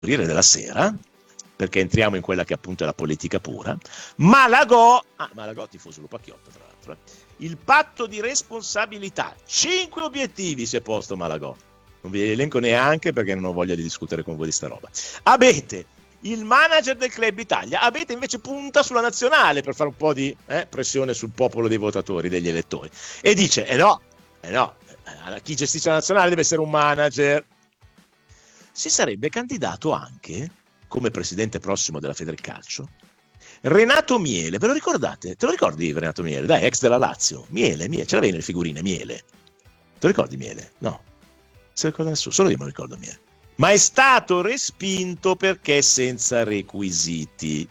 Corriere della Sera, perché entriamo in quella che appunto è la politica pura. Malagò tifoso Lupacchiotto tra l'altro, il patto di responsabilità, 5 obiettivi si è posto Malagò, non vi elenco neanche perché non ho voglia di discutere con voi di sta roba. Abete, il manager del Club Italia, Abete invece punta sulla nazionale per fare un po' di pressione sul popolo dei votatori, degli elettori, e dice chi gestisce la nazionale deve essere un manager. Si sarebbe candidato anche come presidente prossimo della Federcalcio Renato Miele, ve lo ricordate? Te lo ricordi Renato Miele? Dai, ex della Lazio. Miele, ce l'avevi nelle figurine, Miele. Te lo ricordi Miele? No. Se lo ricorda nessuno, solo io me lo ricordo Miele. Ma è stato respinto perché senza requisiti.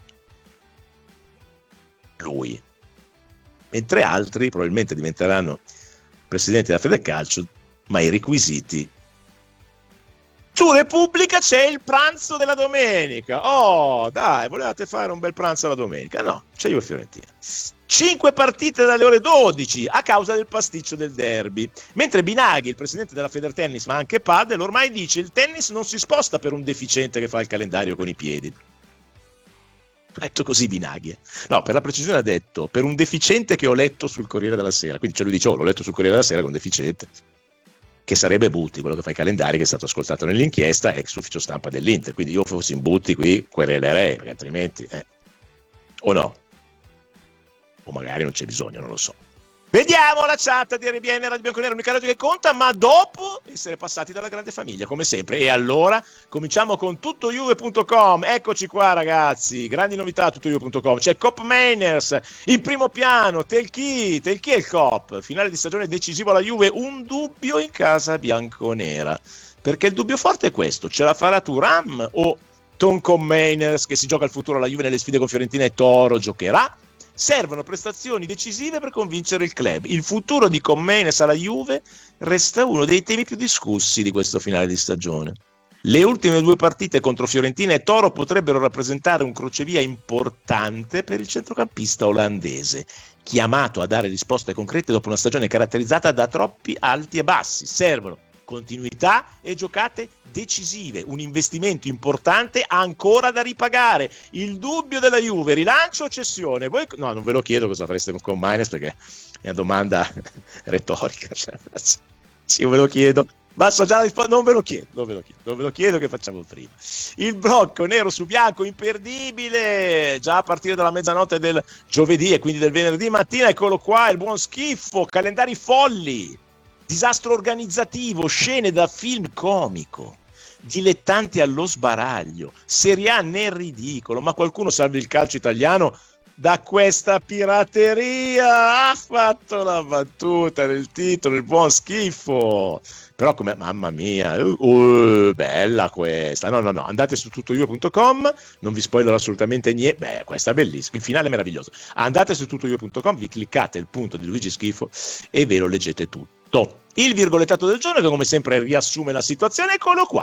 Lui. Mentre altri probabilmente diventeranno presidenti della Federcalcio, ma i requisiti. Su Repubblica c'è il pranzo della domenica. Oh, dai, volevate fare un bel pranzo la domenica? No, c'è Juve Fiorentina. 5 partite dalle ore 12 a causa del pasticcio del derby. Mentre Binaghi, il presidente della Federtennis, ma anche Padel, ormai dice il tennis non si sposta per un deficiente che fa il calendario con i piedi. Ha detto così Binaghi. No, per la precisione ha detto per un deficiente che ho letto sul Corriere della Sera. Quindi lui dice, l'ho letto sul Corriere della Sera con un deficiente. Che sarebbe Butti, quello che fa i calendari, che è stato ascoltato nell'inchiesta, ex ufficio stampa dell'Inter. Quindi io fossi in Butti qui querelerei, perché altrimenti o no, o magari non c'è bisogno, non lo so. Vediamo la chat di RBN Radio Bianconero, l'unica radio che conta, ma dopo essere passati dalla grande famiglia, come sempre. E allora cominciamo con tuttojuve.com. Eccoci qua, ragazzi, grandi novità a tuttojuve.com. C'è Cop Mainers in primo piano, Telchi è il Cop, finale di stagione decisivo alla Juve, un dubbio in casa bianconera. Perché il dubbio forte è questo: ce la farà Thuram o Tonko Mainers, che si gioca il futuro alla Juve nelle sfide con Fiorentina e Toro, giocherà? Servono prestazioni decisive per convincere il club. Il futuro di Comenes alla Juve resta uno dei temi più discussi di questo finale di stagione. Le ultime 2 partite contro Fiorentina e Toro potrebbero rappresentare un crocevia importante per il centrocampista olandese, chiamato a dare risposte concrete dopo una stagione caratterizzata da troppi alti e bassi. Servono continuità e giocate decisive, un investimento importante ancora da ripagare. Il dubbio della Juve, rilancio o cessione? Voi, no, non ve lo chiedo cosa fareste con Mainers, perché è una domanda retorica. Sì, ve lo chiedo, ma so già non ve lo chiedo che facciamo prima. Il blocco nero su bianco imperdibile già a partire dalla mezzanotte del giovedì e quindi del venerdì mattina. Eccolo qua, il buon schifo, calendari folli, disastro organizzativo, scene da film comico, dilettanti allo sbaraglio, Serie A nel ridicolo. Ma qualcuno salvi il calcio italiano da questa pirateria? Ha fatto la battuta nel titolo, il buon schifo. Però come, mamma mia, bella questa. No, andate su tuttojuve.com, non vi spoilerò assolutamente niente. Beh, questa è bellissima, il finale è meraviglioso. Andate su tuttojuve.com, vi cliccate il punto di Luigi Schifo e ve lo leggete tutto. Il virgolettato del giorno, che come sempre riassume la situazione.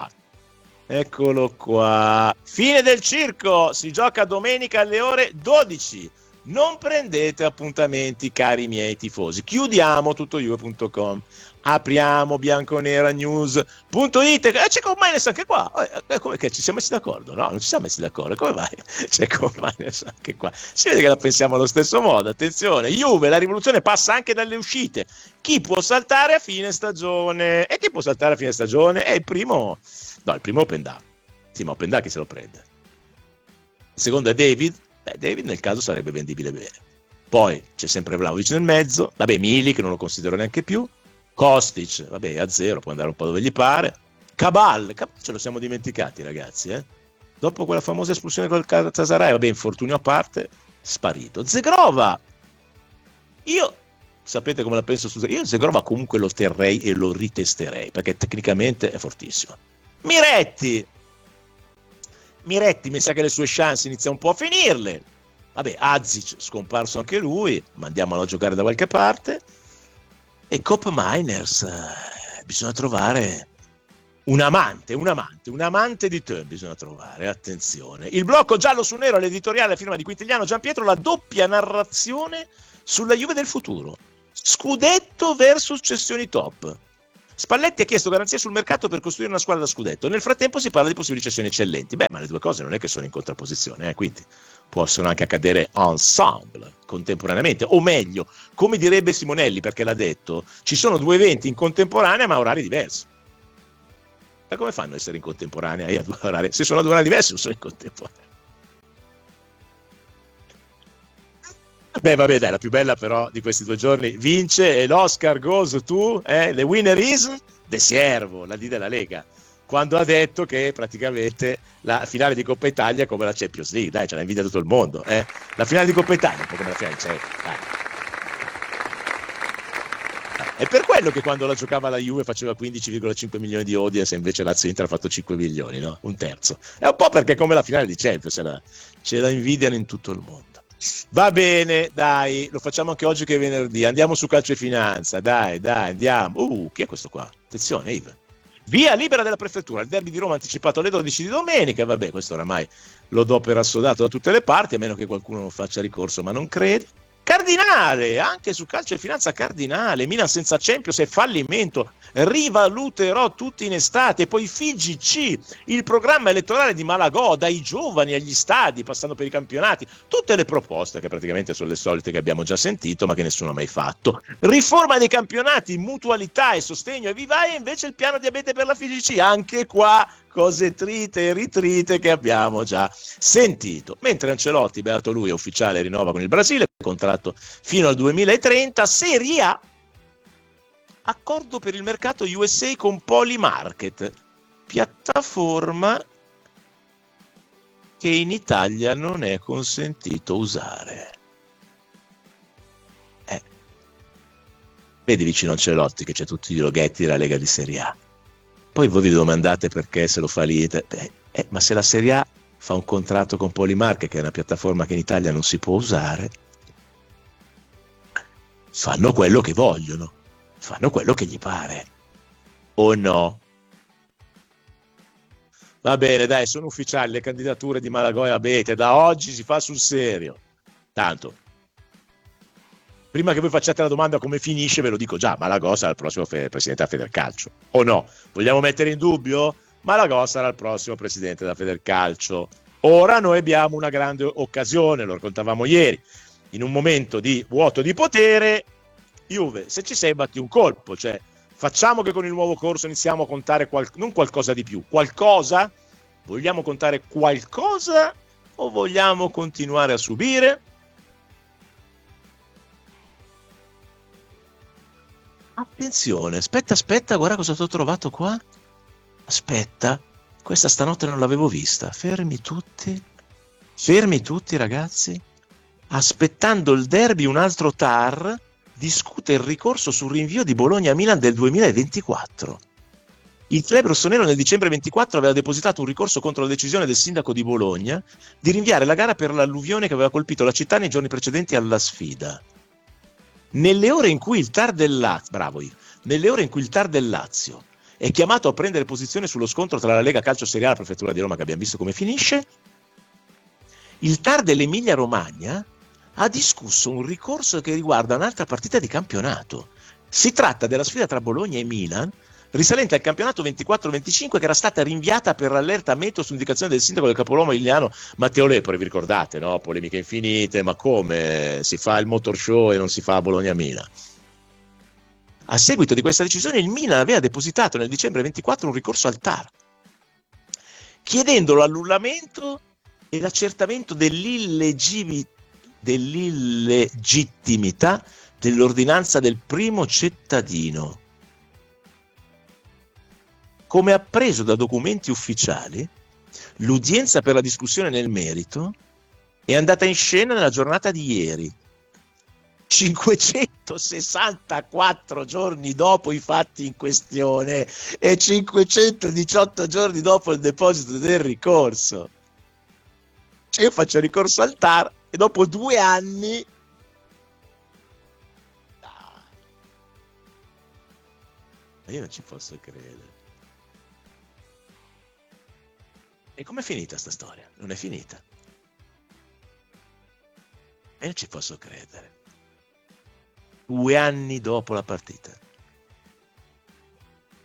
Eccolo qua. Fine del circo, si gioca domenica alle ore 12. Non prendete appuntamenti, cari miei tifosi. Chiudiamo tuttojuve.com. Apriamo bianconeranews.it. C'è Commainers anche qua. Come che ci siamo messi d'accordo? No, non ci siamo messi d'accordo. Come mai? C'è Commainers anche qua. Si vede che la pensiamo allo stesso modo. Attenzione, Juve, la rivoluzione passa anche dalle uscite. Chi può saltare a fine stagione? E chi può saltare a fine stagione? È il primo. No, il primo è Openda. Sì, ma Openda chi se lo prende? Il secondo è David. David nel caso sarebbe vendibile bene. Poi c'è sempre Vlahovic nel mezzo. Vabbè, Mili, che non lo considero neanche più. Kostic, vabbè, è a zero, può andare un po' dove gli pare. Cabal, ce lo siamo dimenticati, ragazzi, Dopo quella famosa espulsione col Galatasaray, vabbè, infortunio a parte, sparito. Zegrova, io sapete come la penso su Zegrova? Io Zegrova comunque lo terrei e lo ritesterei, perché tecnicamente è fortissimo. Miretti, mi sa che le sue chance iniziano un po' a finirle. Vabbè, Azic, scomparso anche lui, mandiamolo a giocare da qualche parte. E Cop Mainers, bisogna trovare un amante di te bisogna trovare, attenzione. Il blocco giallo su nero, l'editoriale a firma di Quintiliano Gianpietro, la doppia narrazione sulla Juve del futuro. Scudetto versus cessioni top. Spalletti ha chiesto garanzie sul mercato per costruire una squadra da scudetto. Nel frattempo si parla di possibili cessioni eccellenti. Beh, ma le due cose non è che sono in contrapposizione, quindi possono anche accadere ensemble, contemporaneamente. O meglio, come direbbe Simonelli, perché l'ha detto, ci sono due eventi in contemporanea ma a orari diversi. Ma come fanno ad essere in contemporanea? Se sono a due orari diversi non sono in contemporanea. Beh, vabbè, dai, la più bella però di questi 2 giorni vince e l'Oscar goes to, the winner is De Siervo, la D della Lega, quando ha detto che praticamente la finale di Coppa Italia è come la Champions League, dai, ce l'ha invidia tutto il mondo, La finale di Coppa Italia è un po' come la finale di Champions, dai. È per quello che quando la giocava la Juve faceva 15,5 milioni di audience e invece Lazio Inter ha fatto 5 milioni, no? Un terzo. È un po' perché è come la finale di Champions, ce la invidiano in tutto il mondo. Va bene, dai, lo facciamo anche oggi che è venerdì. Andiamo su calcio e finanza, dai, andiamo. Chi è questo qua? Attenzione, Ive. Via libera della prefettura, il derby di Roma anticipato alle 12 di domenica. Vabbè, questo oramai lo do per assodato da tutte le parti, a meno che qualcuno non faccia ricorso, ma non credo. Cardinale, anche su calcio e finanza Cardinale, Milan senza Champions è fallimento, rivaluterò tutti in estate, poi FIGC, il programma elettorale di Malagò, dai giovani agli stadi, passando per i campionati, tutte le proposte che praticamente sono le solite che abbiamo già sentito ma che nessuno ha mai fatto. Riforma dei campionati, mutualità e sostegno ai vivai e invece il piano diabete per la FIGC, anche qua cose trite e ritrite che abbiamo già sentito. Mentre Ancelotti, beato lui, è ufficiale, rinnova con il Brasile, contratto fino al 2030, Serie A, accordo per il mercato USA con Polymarket, piattaforma che in Italia non è consentito usare. Vedi vicino Ancelotti che c'è tutti i loghetti della Lega di Serie A. Poi voi vi domandate perché se lo fa l'Inter. Ma se la Serie A fa un contratto con Polymarket, che è una piattaforma che in Italia non si può usare, fanno quello che vogliono, fanno quello che gli pare, o no? Va bene, dai, sono ufficiali le candidature di Malagò e Abete, da oggi si fa sul serio. Tanto, prima che voi facciate la domanda come finisce, ve lo dico già, Malagò sarà il prossimo presidente della Federcalcio, o no? Vogliamo mettere in dubbio? Malagò sarà il prossimo presidente della Federcalcio. Ora noi abbiamo una grande occasione, lo raccontavamo ieri, in un momento di vuoto di potere, Juve, se ci sei batti un colpo, cioè facciamo che con il nuovo corso iniziamo a contare non qualcosa di più, qualcosa? Vogliamo contare qualcosa o vogliamo continuare a subire? Attenzione, aspetta, guarda cosa ti ho trovato qua. Aspetta, questa stanotte non l'avevo vista. Fermi tutti ragazzi. Aspettando il derby un altro TAR discute il ricorso sul rinvio di Bologna-Milan del 2024. Il club rossonero nel dicembre 24 aveva depositato un ricorso contro la decisione del sindaco di Bologna di rinviare la gara per l'alluvione che aveva colpito la città nei giorni precedenti alla sfida. Nelle ore in cui il TAR del Lazio è chiamato a prendere posizione sullo scontro tra la Lega Calcio Serie A e la Prefettura di Roma, che abbiamo visto come finisce, il TAR dell'Emilia Romagna ha discusso un ricorso che riguarda un'altra partita di campionato. Si tratta della sfida tra Bologna e Milan, risalente al campionato 24-25, che era stata rinviata per l'allerta meteo su indicazione del sindaco del capoluogo emiliano Matteo Lepore. Vi ricordate, no? Polemiche infinite, ma come si fa il motor show e non si fa Bologna-Milan? A seguito di questa decisione il Milan aveva depositato nel dicembre 24 un ricorso al TAR, chiedendo l'annullamento e l'accertamento dell'illegittimità dell'ordinanza del primo cittadino. Come appreso da documenti ufficiali, l'udienza per la discussione nel merito è andata in scena nella giornata di ieri, 564 giorni dopo i fatti in questione e 518 giorni dopo il deposito del ricorso. Cioè io faccio ricorso al TAR e dopo 2 anni io non ci posso credere. E com'è finita sta storia? Non è finita. E non ci posso credere. 2 anni dopo la partita.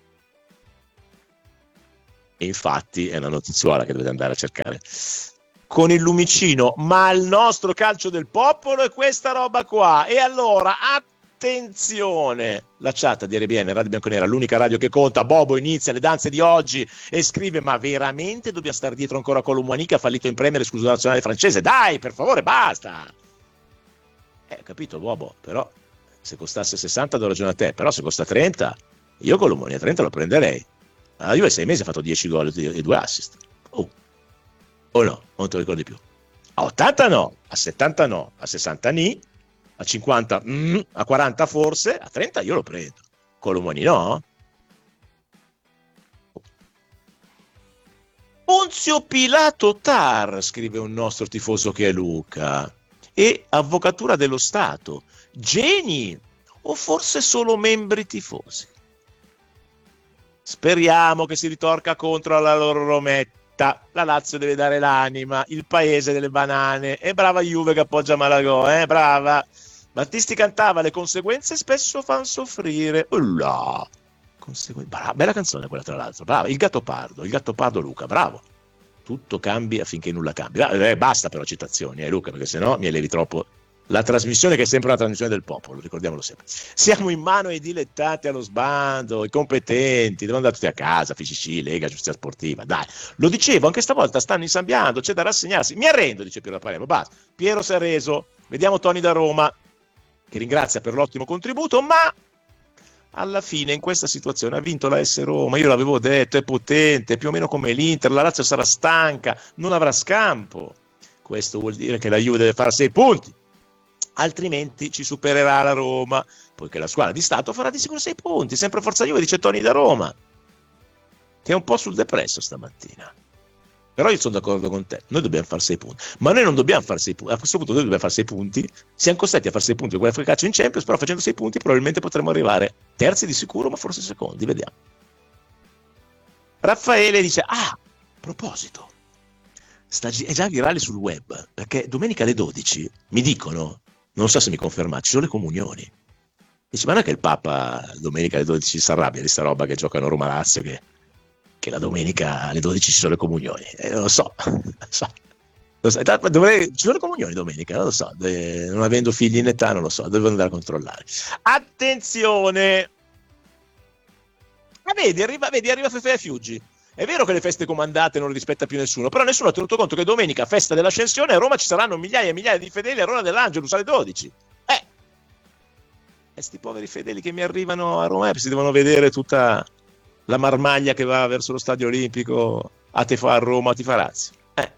E infatti è una notizuola che dovete andare a cercare con il lumicino. Ma il nostro calcio del popolo è questa roba qua. E allora attenzione, la chat di RBN Radio Bianconera, l'unica radio che conta. Bobo inizia le danze di oggi e scrive: ma veramente dobbiamo stare dietro ancora a Colomboigny che ha fallito in Premier, escluso nazionale francese? Dai, per favore, basta. Capito, Bobo, però se costasse 60 do ragione a te, però se costa 30 io Colomboigny a 30 lo prenderei. La Juve 6 mesi ha fatto 10 gol e 2 assist. O no, non te lo ricordi più. A 80 no, a 70 no, a 60 ni, a 50 a 40 forse, a 30 io lo prendo. Colomboigny no? Ponzio Pilato Tar, scrive un nostro tifoso che è Luca. E Avvocatura dello Stato, geni o forse solo membri tifosi? Speriamo che si ritorca contro la loro Rometta. La Lazio deve dare l'anima, il paese delle banane. E brava Juve che appoggia Malagò, brava. Battisti cantava: le conseguenze spesso fanno soffrire. Ulla. Bella canzone quella, tra l'altro. Brava. Il Gattopardo Luca, bravo. Tutto cambia finché nulla cambia. Basta però citazioni, Luca, perché sennò mi elevi troppo la trasmissione, che è sempre una trasmissione del popolo, ricordiamolo sempre. Siamo in mano ai dilettanti, allo sbando, i competenti, devono andare tutti a casa, FCC, Lega, Giustizia Sportiva, dai. Lo dicevo, anche stavolta stanno insabbiando, c'è da rassegnarsi. Mi arrendo, dice Piero Palermo, basta. Piero si è arreso, vediamo Tony da Roma, che ringrazia per l'ottimo contributo, ma alla fine in questa situazione ha vinto la AS Roma. Io l'avevo detto, è potente, più o meno come l'Inter, la Lazio sarà stanca, non avrà scampo. Questo vuol dire che la Juve deve fare 6 punti, altrimenti ci supererà la Roma, poiché la squadra di Stato farà di sicuro 6 punti, sempre Forza Juve, dice Tony da Roma, che è un po' sul depresso stamattina. Però io sono d'accordo con te, noi dobbiamo fare 6 punti, ma noi non dobbiamo fare 6 punti, a questo punto noi dobbiamo fare 6 punti, siamo costretti a fare 6 punti con quella calcio in Champions, però facendo 6 punti probabilmente potremo arrivare terzi di sicuro, ma forse secondi, vediamo. Raffaele dice: a proposito, è già virale sul web, perché domenica alle 12 mi dicono, non so se mi conferma, ci sono le comunioni. Dice: ma non è che il Papa domenica alle 12 si arrabbia di sta roba che giocano Roma-Lazio, che la domenica alle 12 ci sono le comunioni? Non lo so. Ci sono le comunioni domenica, non lo so, non avendo figli in età non lo so, devo andare a controllare. Attenzione, vedi arriva Fefe Fiuggi. È vero che le feste comandate non le rispetta più nessuno, però nessuno ha tenuto conto che domenica, festa dell'Ascensione, a Roma ci saranno migliaia e migliaia di fedeli a Roma dell'Angelus alle 12. E sti poveri fedeli che mi arrivano a Roma si devono vedere tutta la marmaglia che va verso lo Stadio Olimpico a Roma, a Tifarazzi.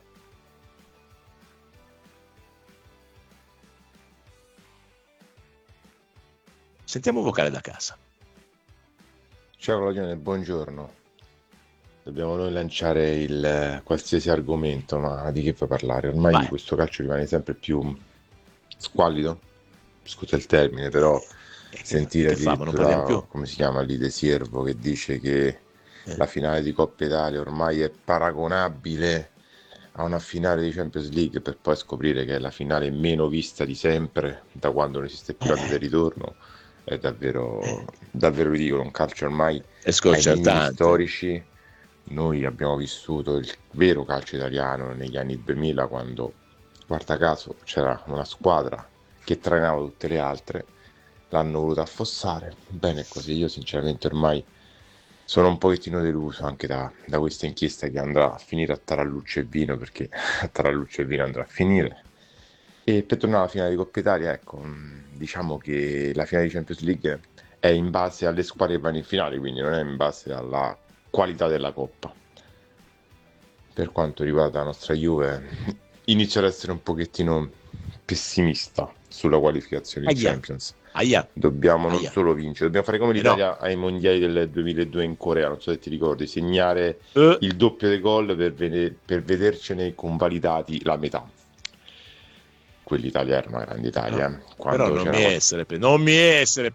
Sentiamo un vocale da casa. Ciao Claudione, buongiorno. Dobbiamo noi lanciare il qualsiasi argomento, ma di che puoi parlare? Ormai questo calcio rimane sempre più squallido, scusa il termine, però sentire addirittura, come si chiama lì, De Siervo, che dice che la finale di Coppa Italia ormai è paragonabile a una finale di Champions League, per poi scoprire che è la finale meno vista di sempre, da quando non esiste più la del ritorno. È davvero ridicolo, un calcio ormai è sconcertante. Storici. Noi abbiamo vissuto il vero calcio italiano negli anni 2000, quando, guarda caso, c'era una squadra che trainava tutte le altre, l'hanno voluta affossare. Bene così, io sinceramente ormai sono un pochettino deluso anche da questa inchiesta, che andrà a finire a tarallucce e vino, perché a tarallucce e vino andrà a finire. E per tornare alla finale di Coppa Italia, ecco, diciamo che la finale di Champions League è in base alle squadre che vanno in finale, quindi non è in base alla qualità della Coppa. Per quanto riguarda la nostra Juve, inizio ad essere un pochettino pessimista sulla qualificazione in Champions. Dobbiamo non solo vincere, dobbiamo fare come l'Italia ai mondiali del 2002 in Corea, non so se ti ricordi, segnare il doppio dei gol per vedercene convalidati la metà. Quell'Italia era una grande Italia. No, però non mi essere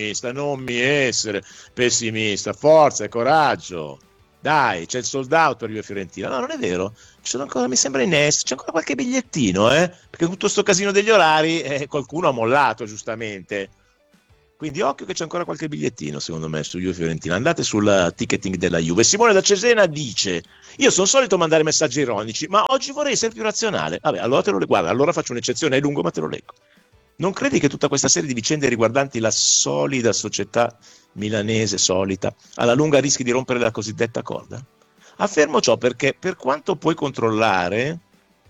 pessimista, forza e coraggio. Dai, c'è il sold out per Juve Fiorentina. No, non è vero. Ci sono ancora, mi sembra in est, c'è ancora qualche bigliettino, perché tutto sto casino degli orari qualcuno ha mollato, giustamente. Quindi occhio che c'è ancora qualche bigliettino, secondo me, su Juve Fiorentina. Andate sul ticketing della Juve. Simone da Cesena dice: io sono solito mandare messaggi ironici, ma oggi vorrei essere più razionale. Vabbè, allora te lo guarda, allora faccio un'eccezione, è lungo, ma te lo leggo. Non credi che tutta questa serie di vicende riguardanti la solida società milanese solita alla lunga rischi di rompere la cosiddetta corda? Affermo ciò perché, per quanto puoi controllare,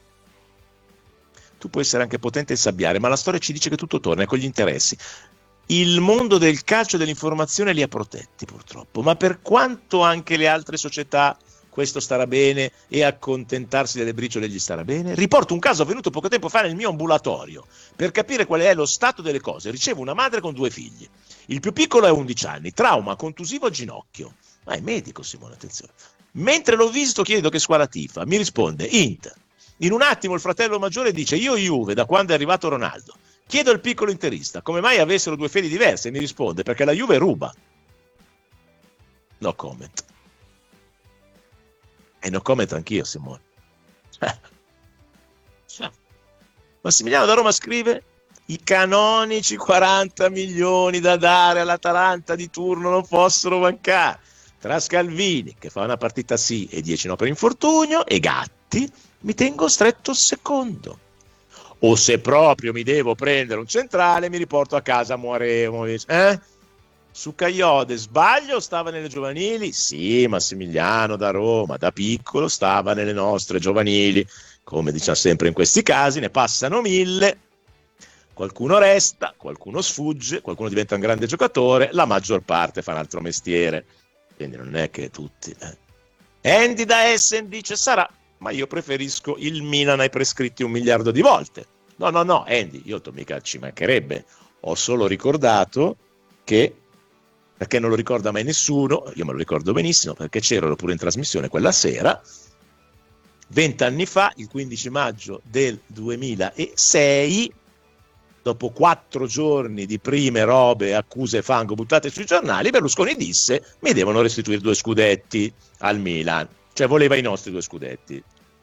tu puoi essere anche potente e sabbiare, ma la storia ci dice che tutto torna con gli interessi. Il mondo del calcio e dell'informazione li ha protetti, purtroppo, ma per quanto anche le altre società questo starà bene e accontentarsi delle briciole gli starà bene, riporto un caso avvenuto poco tempo fa nel mio ambulatorio. Per capire qual è lo stato delle cose, ricevo una madre con 2 figli. Il più piccolo ha 11 anni, trauma contusivo al ginocchio. Ma è medico, Simone, attenzione. Mentre l'ho visto chiedo che squadra tifa, mi risponde Inter. In un attimo il fratello maggiore dice: io Juve da quando è arrivato Ronaldo. Chiedo al piccolo interista come mai avessero 2 fedi diverse e mi risponde: perché la Juve ruba. No comment. E no comment anch'io, Simone. Massimiliano da Roma scrive: i canonici 40 milioni da dare all'Atalanta di turno non possono mancare. Tra Scalvini, che fa una partita sì e 10 no per infortunio, e Gatti, mi tengo stretto secondo. O se proprio mi devo prendere un centrale, mi riporto a casa Muaremovic. Su Caiode sbaglio, stava nelle giovanili? Sì, Massimiliano da Roma, da piccolo stava nelle nostre giovanili. Come diciamo sempre in questi casi, ne passano 1000. Qualcuno resta, qualcuno sfugge, qualcuno diventa un grande giocatore, la maggior parte fa un altro mestiere. Quindi non è che tutti. Andy da Essen dice: sarà, ma io preferisco il Milan ai prescritti 1 miliardo di volte. No, Andy, io mica ci mancherebbe. Ho solo ricordato che, perché non lo ricorda mai nessuno, io me lo ricordo benissimo perché c'ero pure in trasmissione quella sera, 20 anni fa, il 15 maggio del 2006, dopo 4 giorni di prime robe, accuse e fango buttate sui giornali, Berlusconi disse: mi devono restituire 2 scudetti al Milan. Cioè voleva i nostri 2 scudetti.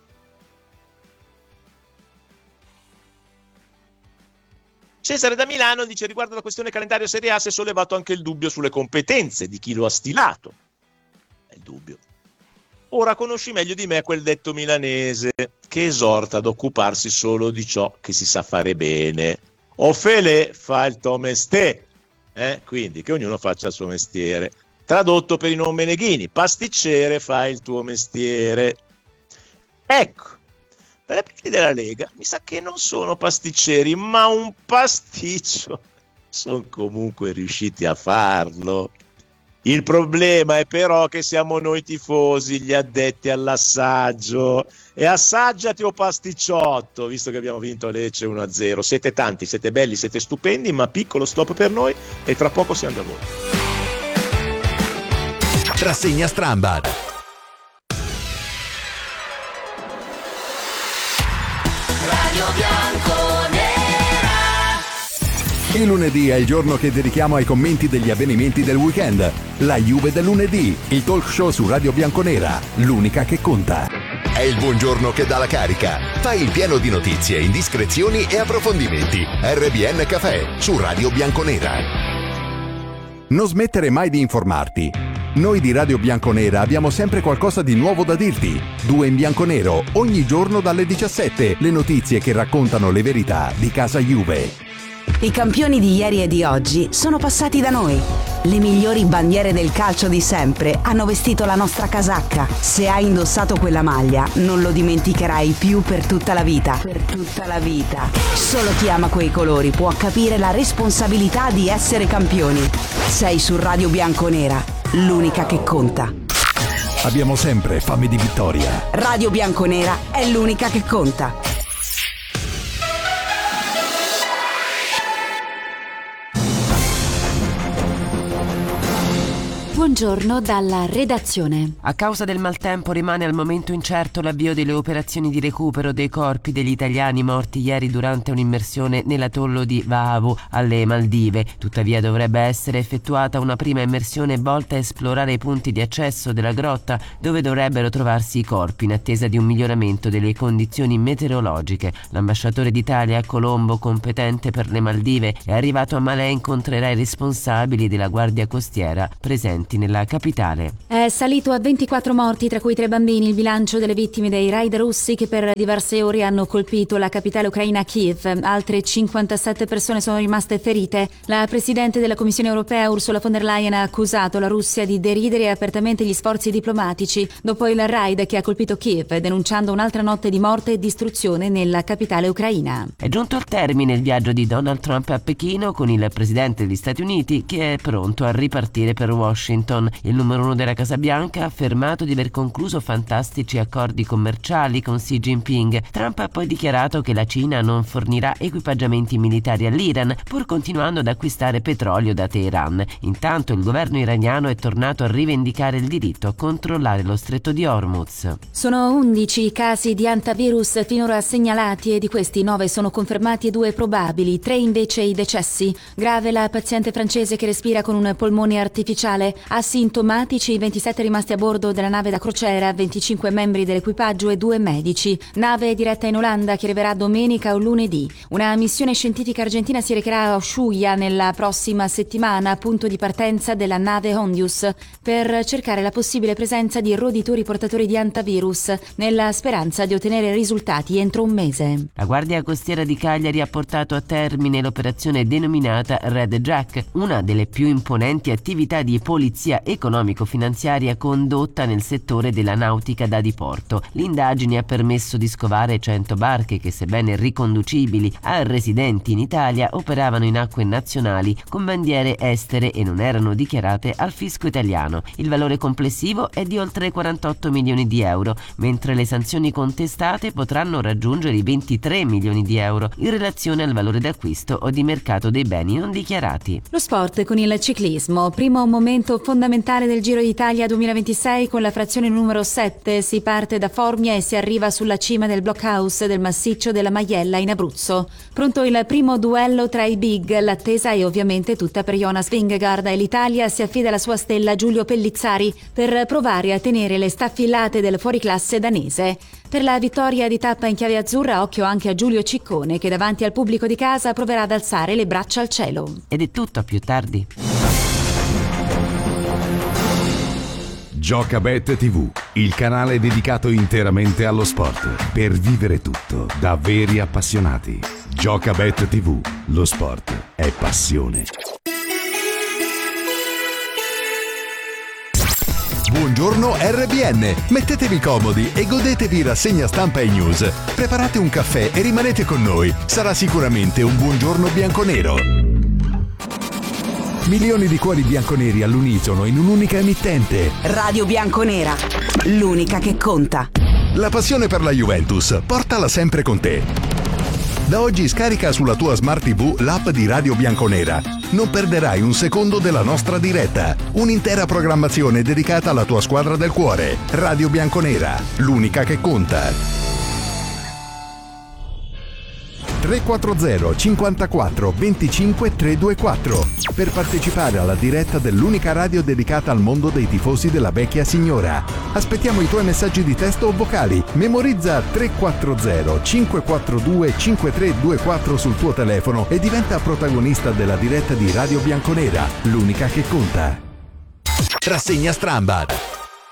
Cesare da Milano dice: riguardo alla questione calendario Serie A si è sollevato anche il dubbio sulle competenze di chi lo ha stilato. È il dubbio. Ora conosci meglio di me quel detto milanese che esorta ad occuparsi solo di ciò che si sa fare bene. O Fele fa il tuo mestiere, quindi che ognuno faccia il suo mestiere. Tradotto per i non meneghini: pasticcere, fa il tuo mestiere. Ecco, per i partiti della Lega mi sa che non sono pasticceri, ma un pasticcio sono comunque riusciti a farlo. Il problema è però che siamo noi tifosi gli addetti all'assaggio. E assaggiati o pasticciotto, visto che abbiamo vinto a Lecce 1-0. Siete tanti, siete belli, siete stupendi, ma piccolo stop per noi e tra poco siamo da voi. Rassegna Strambad. Radio Bianconera. Il lunedì è il giorno che dedichiamo ai commenti degli avvenimenti del weekend. La Juve del lunedì, il talk show su Radio Bianconera, l'unica che conta. È il buongiorno che dà la carica. Fai il pieno di notizie, indiscrezioni e approfondimenti. RBN Café su Radio Bianconera. Non smettere mai di informarti. Noi di Radio Bianconera abbiamo sempre qualcosa di nuovo da dirti. 2 in bianco nero, ogni giorno dalle 17, le notizie che raccontano le verità di casa Juve. I campioni di ieri e di oggi sono passati da noi. Le migliori bandiere del calcio di sempre hanno vestito la nostra casacca. Se hai indossato quella maglia, non lo dimenticherai più per tutta la vita. Per tutta la vita. Solo chi ama quei colori può capire la responsabilità di essere campioni. Sei su Radio Bianconera, l'unica che conta. Abbiamo sempre fame di vittoria. Radio Bianconera è l'unica che conta. buongiorno dalla redazione. A causa del maltempo rimane al momento incerto l'avvio delle operazioni di recupero dei corpi degli italiani morti ieri durante un'immersione nell'atollo di Vahavu alle Maldive. Tuttavia dovrebbe essere effettuata una prima immersione volta a esplorare i punti di accesso della grotta dove dovrebbero trovarsi i corpi in attesa di un miglioramento delle condizioni meteorologiche. L'ambasciatore d'Italia a Colombo, competente per le Maldive, è arrivato a Malé e incontrerà i responsabili della Guardia Costiera presenti nella capitale. È salito a 24 morti, tra cui 3 bambini, il bilancio delle vittime dei raid russi che per diverse ore hanno colpito la capitale ucraina Kiev. Altre 57 persone sono rimaste ferite. La presidente della Commissione europea Ursula von der Leyen ha accusato la Russia di deridere apertamente gli sforzi diplomatici dopo il raid che ha colpito Kiev, denunciando un'altra notte di morte e distruzione nella capitale ucraina. È giunto al termine il viaggio di Donald Trump a Pechino con il presidente degli Stati Uniti che è pronto a ripartire per Washington. Il numero 1 della Casa Bianca ha affermato di aver concluso fantastici accordi commerciali con Xi Jinping. Trump ha poi dichiarato che la Cina non fornirà equipaggiamenti militari all'Iran, pur continuando ad acquistare petrolio da Teheran. Intanto il governo iraniano è tornato a rivendicare il diritto a controllare lo stretto di Hormuz. Sono 11 i casi di hantavirus finora segnalati e di questi 9 sono confermati e 2 probabili, 3 invece i decessi. Grave la paziente francese che respira con un polmone artificiale. Asintomatici i 27 rimasti a bordo della nave da crociera, 25 membri dell'equipaggio e 2 medici. Nave diretta in Olanda che arriverà domenica o lunedì. Una missione scientifica argentina si recherà a Ushuaia nella prossima settimana, punto di partenza della nave Hondius, per cercare la possibile presenza di roditori portatori di hantavirus, nella speranza di ottenere risultati entro un mese. La Guardia Costiera di Cagliari ha portato a termine l'operazione denominata Red Jack, una delle più imponenti attività di polizia economico-finanziaria condotta nel settore della nautica da diporto. L'indagine ha permesso di scovare 100 barche che, sebbene riconducibili a residenti in Italia, operavano in acque nazionali con bandiere estere e non erano dichiarate al fisco italiano. Il valore complessivo è di oltre 48 milioni di euro, mentre le sanzioni contestate potranno raggiungere i 23 milioni di euro in relazione al valore d'acquisto o di mercato dei beni non dichiarati. Lo sport con il ciclismo, primo momento fondamentale del Giro d'Italia 2026 con la frazione numero 7. Si parte da Formia e si arriva sulla cima del blockhouse del massiccio della Maiella in Abruzzo. Pronto il primo duello tra i big, l'attesa è ovviamente tutta per Jonas Vingegaard e l'Italia si affida alla sua stella Giulio Pellizzari per provare a tenere le staffilate del fuoriclasse danese. Per la vittoria di tappa in chiave azzurra, occhio anche a Giulio Ciccone che davanti al pubblico di casa proverà ad alzare le braccia al cielo. Ed è tutto, a più tardi. Giocabet TV, il canale dedicato interamente allo sport, per vivere tutto da veri appassionati. Giocabet TV, lo sport è passione. Buongiorno RBN, mettetevi comodi e godetevi rassegna stampa e news. Preparate un caffè e rimanete con noi, sarà sicuramente un buongiorno bianconero. Milioni di cuori bianconeri all'unisono in un'unica emittente. Radio Bianconera, l'unica che conta. La passione per la Juventus, portala sempre con te. Da oggi scarica sulla tua Smart TV l'app di Radio Bianconera. Non perderai un secondo della nostra diretta. Un'intera programmazione dedicata alla tua squadra del cuore. Radio Bianconera, l'unica che conta. 340 54 25 324 per partecipare alla diretta dell'unica radio dedicata al mondo dei tifosi della vecchia signora. Aspettiamo i tuoi messaggi di testo o vocali. Memorizza 340 542 5324 sul tuo telefono e diventa protagonista della diretta di Radio Bianconera, l'unica che conta. Rassegna Strambad.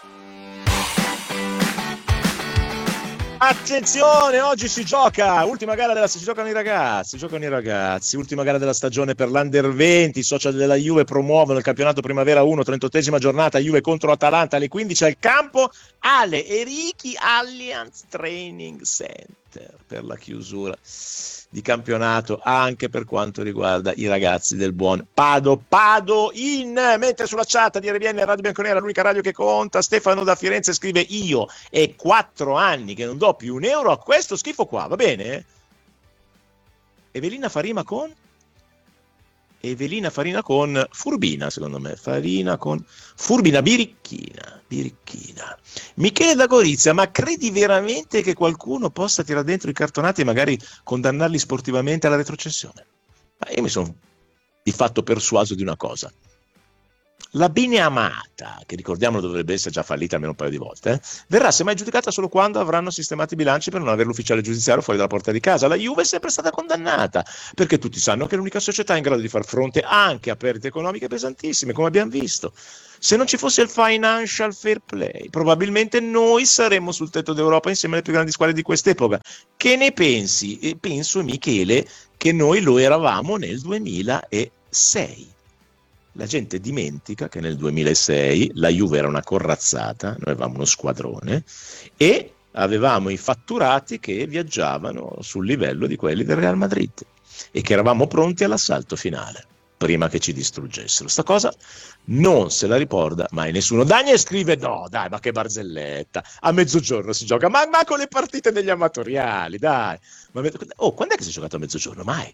Attenzione, oggi si gioca, ultima gara si giocano i ragazzi, ultima gara della stagione per l'Under 20, i social della Juve promuovono il campionato Primavera 1, 38esima giornata, Juve contro Atalanta alle 15 al campo, Ale Erichi Allianz Training Center per la chiusura di campionato anche per quanto riguarda i ragazzi del buon Pado in. Mentre sulla chat di RBN Radio Bianconera, l'unica radio che conta, Stefano da Firenze scrive: io è 4 anni che non do più un euro a questo schifo qua, va bene? Evelina fa rima con Evelina Farina con Furbina, secondo me. Farina con Furbina, Birichina. Michele da Gorizia, ma credi veramente che qualcuno possa tirare dentro i cartonati e magari condannarli sportivamente alla retrocessione? Ma io mi sono di fatto persuaso di una cosa. La Beneamata, che ricordiamolo dovrebbe essere già fallita almeno un paio di volte, verrà semmai giudicata solo quando avranno sistemato i bilanci per non avere l'ufficiale giudiziario fuori dalla porta di casa. La Juve è sempre stata condannata, perché tutti sanno che è l'unica società in grado di far fronte anche a perdite economiche pesantissime, come abbiamo visto. Se non ci fosse il financial fair play, probabilmente noi saremmo sul tetto d'Europa insieme alle più grandi squadre di quest'epoca. Che ne pensi? Penso, Michele, che noi lo eravamo nel 2006. La gente dimentica che nel 2006 la Juve era una corazzata, noi avevamo uno squadrone e avevamo i fatturati che viaggiavano sul livello di quelli del Real Madrid e che eravamo pronti all'assalto finale prima che ci distruggessero. Sta cosa non se la ricorda mai nessuno. Daniel scrive: no dai, ma che barzelletta, a mezzogiorno si gioca, ma con le partite degli amatoriali, dai. Quando è che si è giocato a mezzogiorno? Mai.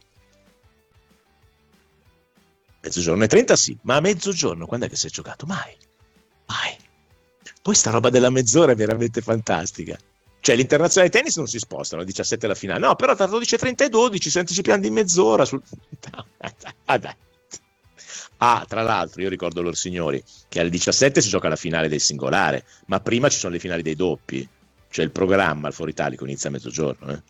Mezzogiorno e 30 sì, ma a mezzogiorno quando è che si è giocato? Mai. Poi sta roba della mezz'ora è veramente fantastica. Cioè l'internazionale di tennis non si spostano, alle 17 la finale, no, però tra 12.30 e 12 si anticipiamo di mezz'ora. Tra l'altro io ricordo loro signori che alle 17 si gioca la finale del singolare, ma prima ci sono le finali dei doppi, cioè il programma al Foro Italico inizia a mezzogiorno,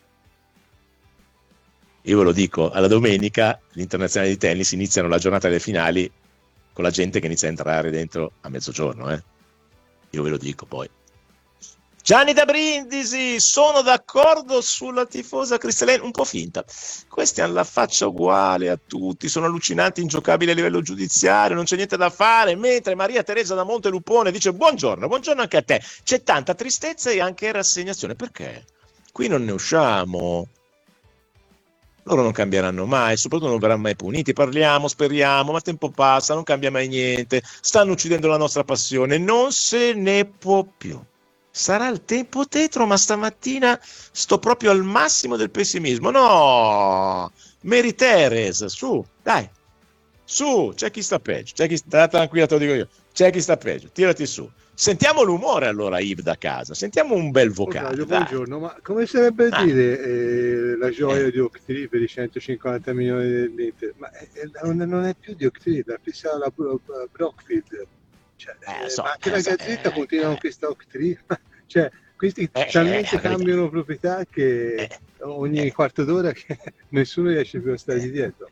Io ve lo dico, alla domenica gli internazionali di tennis iniziano la giornata delle finali con la gente che inizia a entrare dentro a mezzogiorno, Io ve lo dico poi. Gianni da Brindisi, sono d'accordo sulla tifosa cristallina, un po' finta. Questi hanno la faccia uguale a tutti, sono allucinanti, ingiocabili a livello giudiziario, non c'è niente da fare, mentre Maria Teresa da Montelupone dice buongiorno anche a te. C'è tanta tristezza e anche rassegnazione. Perché? Qui non ne usciamo. Loro non cambieranno mai, soprattutto non verranno mai puniti. Parliamo, speriamo, ma tempo passa, non cambia mai niente. Stanno uccidendo la nostra passione, non se ne può più. Sarà il tempo tetro, ma stamattina sto proprio al massimo del pessimismo. No, Mary Teres, su, dai, su, c'è chi sta peggio, tranquilla, te lo dico io, c'è chi sta peggio, tirati su. Sentiamo l'umore allora, Yves, da casa, sentiamo un bel vocale. Buongiorno, ma come sarebbe dire la gioia di Octree per i 150 milioni dell'Inter? Ma non è più di Octree, la fissa la Brockfield. Cioè, ma anche la Gazzetta continua con questa Octree, cioè questi talmente cambiano proprietà che ogni quarto d'ora che nessuno riesce più a stare dietro.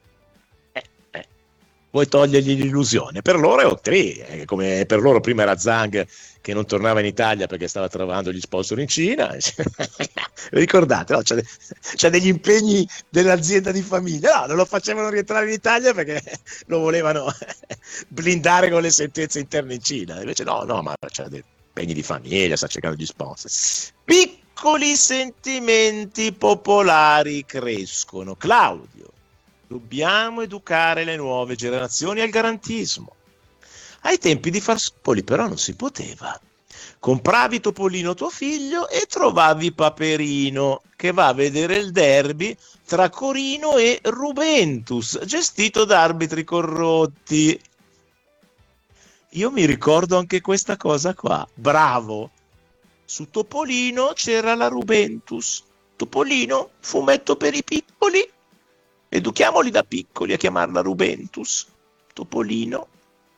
Vuoi togliergli l'illusione? Per loro è Octree, come per loro prima era Zhang che non tornava in Italia perché stava trovando gli sponsor in Cina. Ricordate, no? C'è degli impegni dell'azienda di famiglia, no, non lo facevano rientrare in Italia perché lo volevano blindare con le sentenze interne in Cina. Invece no, ma c'è dei impegni di famiglia, sta cercando gli sponsor. Piccoli sentimenti popolari crescono. Claudio: dobbiamo educare le nuove generazioni al garantismo. Ai tempi di Farsopoli però non si poteva. Compravi Topolino tuo figlio e trovavi Paperino che va a vedere il derby tra Corino e Rubentus, gestito da arbitri corrotti. Io mi ricordo anche questa cosa qua. Bravo! Su Topolino c'era la Rubentus. Topolino, fumetto per i piccoli. Educhiamoli da piccoli a chiamarla Rubentus. Topolino.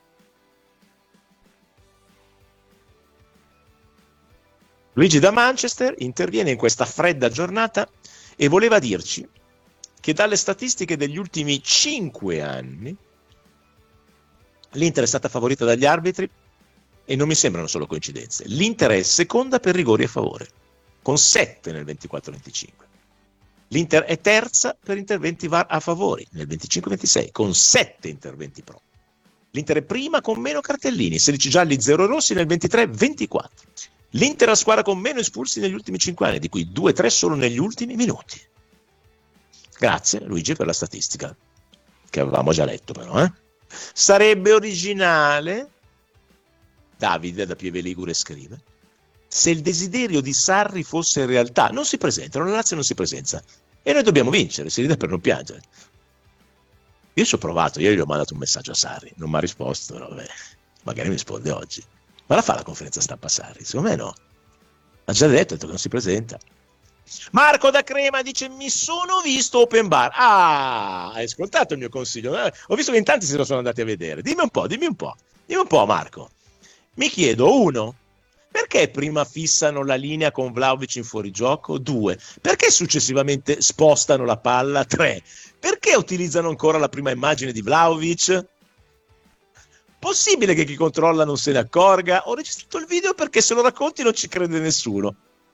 Luigi da Manchester interviene in questa fredda giornata e voleva dirci che dalle statistiche degli ultimi 5 anni l'Inter è stata favorita dagli arbitri e non mi sembrano solo coincidenze. L'Inter è seconda per rigori a favore, con 7 nel 24-25. L'Inter è terza per interventi VAR a favore nel 25-26, con 7 interventi pro. L'Inter è prima con meno cartellini, 16 gialli, 0 rossi nel 23-24. L'Inter è la squadra con meno espulsi negli ultimi 5 anni, di cui 2-3 solo negli ultimi minuti. Grazie Luigi per la statistica, che avevamo già letto però. Sarebbe originale, Davide da Pieve Ligure scrive, se il desiderio di Sarri fosse in realtà. Non si presenta, la Lazio non si presenta e noi dobbiamo vincere, si ride per non piangere. Io ci ho provato, ieri gli ho mandato un messaggio a Sarri, non mi ha risposto, però magari mi risponde oggi. Ma la fa la conferenza stampa Sarri? Secondo me no. Ha già detto che non si presenta. Marco da Crema dice: mi sono visto Open Bar. Ah, hai ascoltato il mio consiglio? Ho visto che in tanti se lo sono andati a vedere. Dimmi un po' Marco. Mi chiedo, 1, perché prima fissano la linea con Vlahovic in fuorigioco? 2, perché successivamente spostano la palla? 3, perché utilizzano ancora la prima immagine di Vlahovic? Possibile che chi controlla non se ne accorga? Ho registrato il video perché se lo racconti non ci crede nessuno.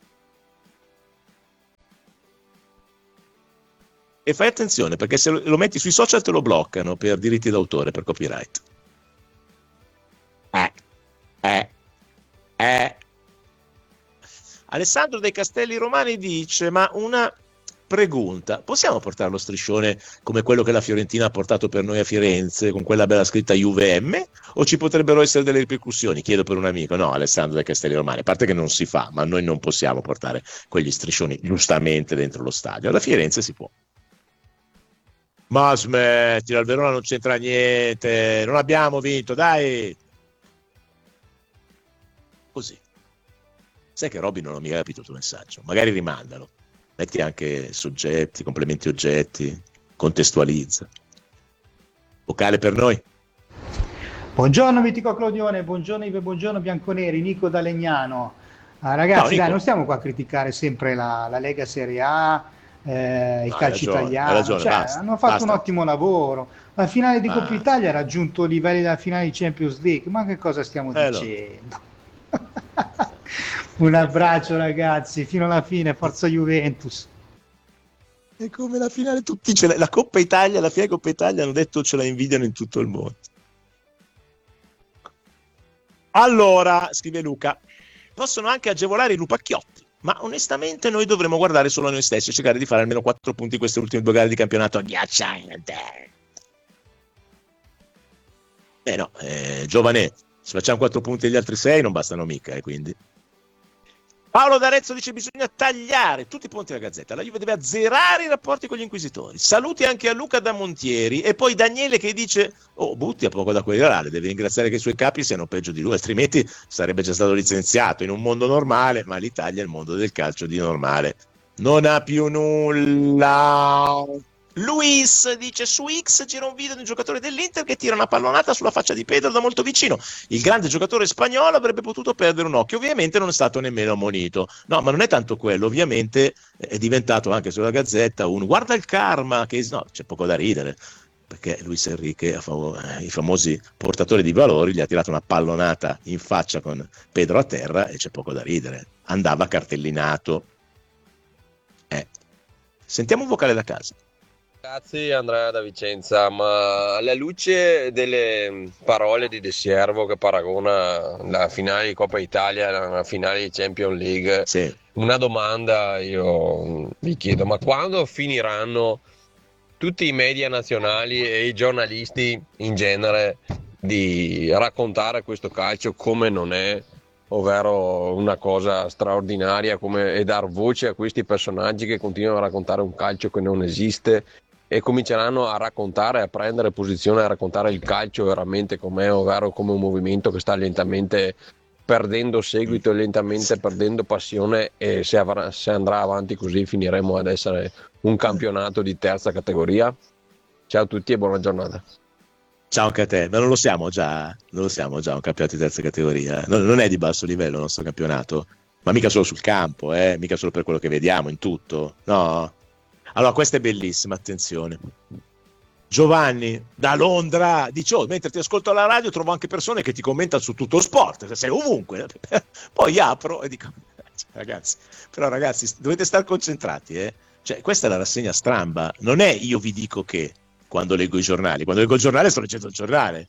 E fai attenzione, perché se lo metti sui social te lo bloccano per diritti d'autore, per copyright. Alessandro dei Castelli Romani dice: ma una pregunta, possiamo portare lo striscione come quello che la Fiorentina ha portato per noi a Firenze, con quella bella scritta UVM, o ci potrebbero essere delle ripercussioni? Chiedo per un amico. No, Alessandro dei Castelli Romani, a parte che non si fa, ma noi non possiamo portare quegli striscioni giustamente dentro lo stadio. Alla Firenze si può. Ma smettila, il Verona non c'entra niente, non abbiamo vinto, dai. Così. Sai che Robby non ho mica capito il tuo messaggio, magari rimandalo, metti anche soggetti, complementi oggetti, contestualizza. Vocale per noi. Buongiorno mitico Clodione, buongiorno Ive, buongiorno Bianconeri, Nico da Legnano. Ragazzi, dai, non stiamo qua a criticare sempre la Lega Serie A, il calcio italiano, hanno fatto un ottimo lavoro. La finale di Coppa Italia ha raggiunto i livelli della finale di Champions League, ma che cosa stiamo dicendo? Un abbraccio ragazzi, fino alla fine, forza Juventus. È come la finale, tutti la Coppa Italia, la finale Coppa Italia hanno detto ce la invidiano in tutto il mondo. Allora, scrive Luca, possono anche agevolare i lupacchiotti, ma onestamente noi dovremmo guardare solo a noi stessi e cercare di fare almeno 4 punti in queste ultime 2 gare di campionato agghiacciante. No, giovane, se facciamo 4 punti agli altri 6 non bastano mica, quindi. Paolo D'Arezzo dice: bisogna tagliare tutti i ponti alla Gazzetta, la Juve deve azzerare i rapporti con gli inquisitori. Saluti anche a Luca da Montieri. E poi Daniele che dice: Butti ha poco da querelare, deve ringraziare che i suoi capi siano peggio di lui, altrimenti sarebbe già stato licenziato in un mondo normale, ma l'Italia è il mondo del calcio di normale, non ha più nulla. Luis dice: su X gira un video di un giocatore dell'Inter che tira una pallonata sulla faccia di Pedro da molto vicino. Il grande giocatore spagnolo avrebbe potuto perdere un occhio, ovviamente non è stato nemmeno ammonito. No, ma non è tanto quello, ovviamente è diventato anche sulla Gazzetta un guarda il karma, che no, c'è poco da ridere, perché Luis Enrique, i famosi portatori di valori, gli ha tirato una pallonata in faccia con Pedro a terra e c'è poco da ridere. Andava cartellinato. Sentiamo un vocale da casa. Ragazzi, Andrea da Vicenza, ma alla luce delle parole di De Siervo che paragona la finale di Coppa Italia alla finale di Champions League, sì. Una domanda io vi chiedo: ma quando finiranno tutti i media nazionali e i giornalisti in genere di raccontare questo calcio come non è, ovvero una cosa straordinaria, e dar voce a questi personaggi che continuano a raccontare un calcio che non esiste, e cominceranno a raccontare, a prendere posizione, a raccontare il calcio veramente com'è, ovvero come un movimento che sta lentamente perdendo seguito e lentamente perdendo passione, e se andrà avanti così finiremo ad essere un campionato di terza categoria? Ciao a tutti e buona giornata. Ciao anche a te, ma non lo siamo già un campionato di terza categoria, non è di basso livello il nostro campionato, ma mica solo sul campo, mica solo per quello che vediamo in tutto, no? Allora, questa è bellissima, attenzione. Giovanni da Londra dice: mentre ti ascolto alla radio trovo anche persone che ti commentano su Tutto Sport, sei ovunque. Poi apro e dico: ragazzi, dovete stare concentrati, Cioè, questa è la rassegna stramba, non è io vi dico che quando leggo i giornali, quando leggo il giornale sto leggendo il giornale,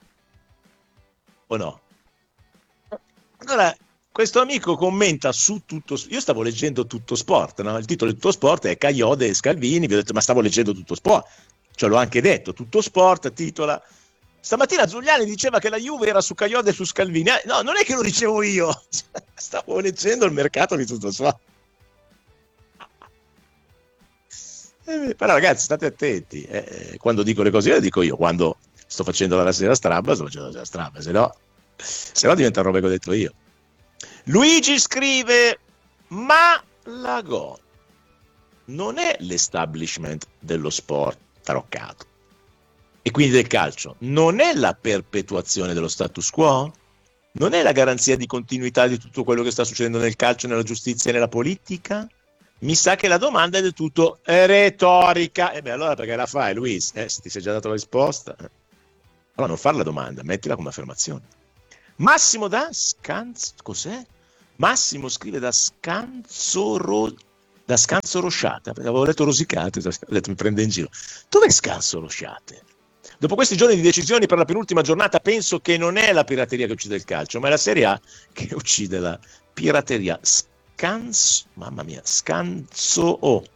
o no? Allora, questo amico commenta su Tutto. Io stavo leggendo Tutto Sport, no? Il titolo di Tutto Sport è Cagliode e Scalvini. Vi ho detto: ma stavo leggendo Tutto Sport, cioè l'ho anche detto. Tutto Sport titola: stamattina Zuliani diceva che la Juve era su Cagliode e su Scalvini. No, non è che lo dicevo io, stavo leggendo il mercato di Tutto Sport. Però ragazzi, state attenti, quando dico le cose le dico io, quando sto facendo la rassegna strabba, sto facendo la rassegna strabba, se no diventa roba che ho detto io. Luigi scrive: ma la Go non è l'establishment dello sport taroccato e quindi del calcio, non è la perpetuazione dello status quo? Non è la garanzia di continuità di tutto quello che sta succedendo nel calcio, nella giustizia e nella politica? Mi sa che la domanda è del tutto retorica. E beh, allora perché la fai, Luis? Se ti sei già dato la risposta. Allora non fare la domanda, mettila come affermazione. Massimo da Scanzo, cos'è? Massimo scrive da Scanzo Rosciate, perché avevo letto Rosicate, ho detto mi prende in giro. Dov'è Scanzo Rosciate? Dopo questi giorni di decisioni per la penultima giornata penso che non è la pirateria che uccide il calcio, ma è la Serie A che uccide la pirateria. Mamma mia, Scanzo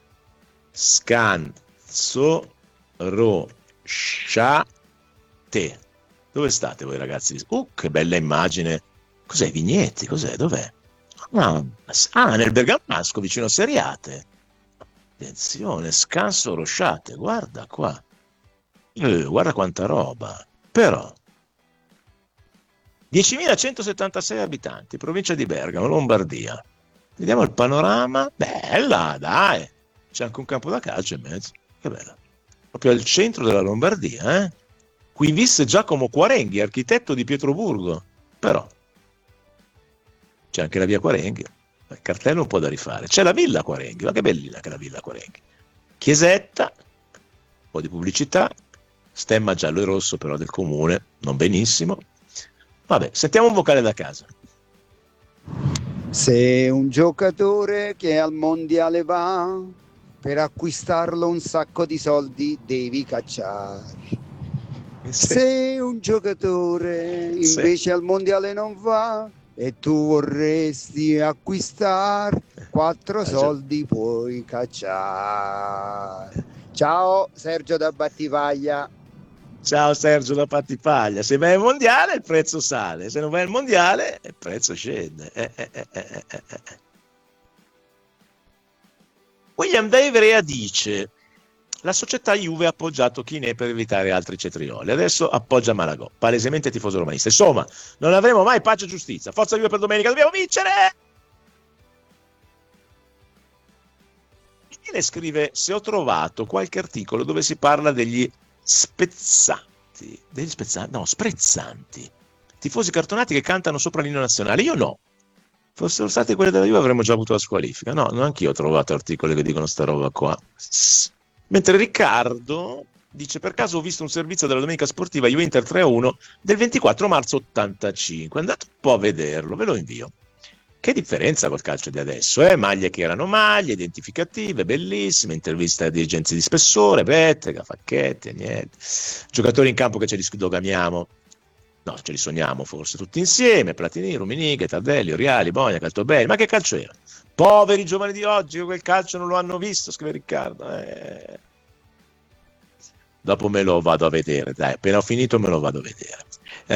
Rosciate. Dove state voi ragazzi? Che bella immagine. Cos'è, Vignetti? Cos'è? Dov'è? Nel Bergamasco vicino a Seriate. Attenzione, Scanso Rosciate, guarda qua. Guarda quanta roba. Però 10.176 abitanti, provincia di Bergamo, Lombardia. Vediamo il panorama. Bella, dai. C'è anche un campo da calcio in mezzo. Che bella. Proprio al centro della Lombardia, Qui visse Giacomo Quarenghi, architetto di Pietroburgo. Però c'è anche la via Quarenghi. Il cartello un po' da rifare. C'è la villa Quarenghi, ma che bellina che è la villa Quarenghi. Chiesetta, un po' di pubblicità, stemma giallo e rosso però del comune, non benissimo. Vabbè, sentiamo un vocale da casa. Se un giocatore che al mondiale va, per acquistarlo un sacco di soldi devi cacciare. Se un giocatore invece al mondiale non va e tu vorresti acquistare, 4 soldi puoi cacciare. Ciao Sergio da Battivaglia. Ciao Sergio da Battipaglia. Se vai al mondiale il prezzo sale, se non vai al mondiale il prezzo scende. William da Ivrea dice: la società Juve ha appoggiato Chinè per evitare altri cetrioli, adesso appoggia Malagò, palesemente tifoso romanista. Insomma, non avremo mai pace e giustizia. Forza Juve per domenica, dobbiamo vincere! Michele scrive: se ho trovato qualche articolo dove si parla degli sprezzanti, tifosi cartonati che cantano sopra l'inno nazionale. Io no. Fossero state quelle della Juve avremmo già avuto la squalifica. No, anch'io ho trovato articoli che dicono sta roba qua. Mentre Riccardo dice: per caso ho visto un servizio della domenica sportiva Juve-Inter 3-1 del 24 marzo 85. Andate un po' a vederlo, ve lo invio. Che differenza col calcio di adesso, maglie che erano maglie, identificative, bellissime, interviste a dirigenti di spessore, Bettega, Facchetti, niente. Giocatori in campo che ce li sdogamiamo, no, ce li sogniamo forse tutti insieme, Platini, Ruminighe, Tardelli, Oriali, Bogna, Caltobelli, ma che calcio era? Poveri giovani di oggi che quel calcio non lo hanno visto, scrive Riccardo. Dopo me lo vado a vedere, dai, appena ho finito me lo vado a vedere.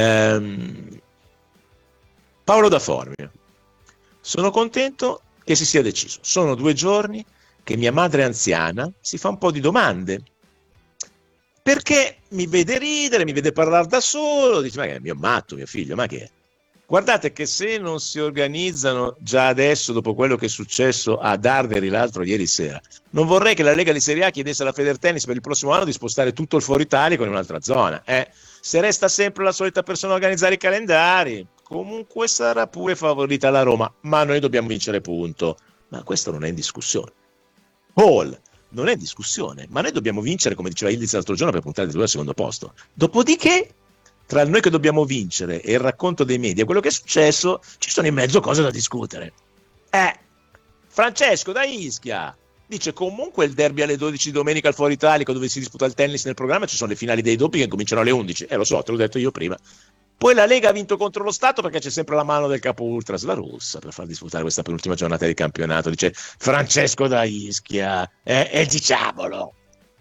Paolo da Formia. Sono contento che si sia deciso. Sono 2 giorni che mia madre anziana si fa un po' di domande, perché mi vede ridere, mi vede parlare da solo, dice: ma che è mio matto, mio figlio, ma che è? Guardate che se non si organizzano già adesso, dopo quello che è successo ad Arderi l'altro ieri sera, non vorrei che la Lega di Serie A chiedesse alla Federtennis per il prossimo anno di spostare tutto il Foro Italico in un'altra zona. Se resta sempre la solita persona a organizzare i calendari, comunque sarà pure favorita la Roma, ma noi dobbiamo vincere, punto. Ma questo non è in discussione. Non è in discussione, ma noi dobbiamo vincere, come diceva Ildiz l'altro giorno, per puntare al secondo posto. Dopodiché, tra noi che dobbiamo vincere e il racconto dei media, quello che è successo, ci sono in mezzo cose da discutere. Francesco da Ischia dice: comunque il derby alle 12 domenica al Foro Italico, dove si disputa il tennis nel programma, ci sono le finali dei doppi che cominciano alle 11. Lo so, te l'ho detto io prima. Poi la Lega ha vinto contro lo Stato perché c'è sempre la mano del capo Ultras, la russa, per far disputare questa penultima giornata di campionato, dice Francesco da Ischia. E diciamolo.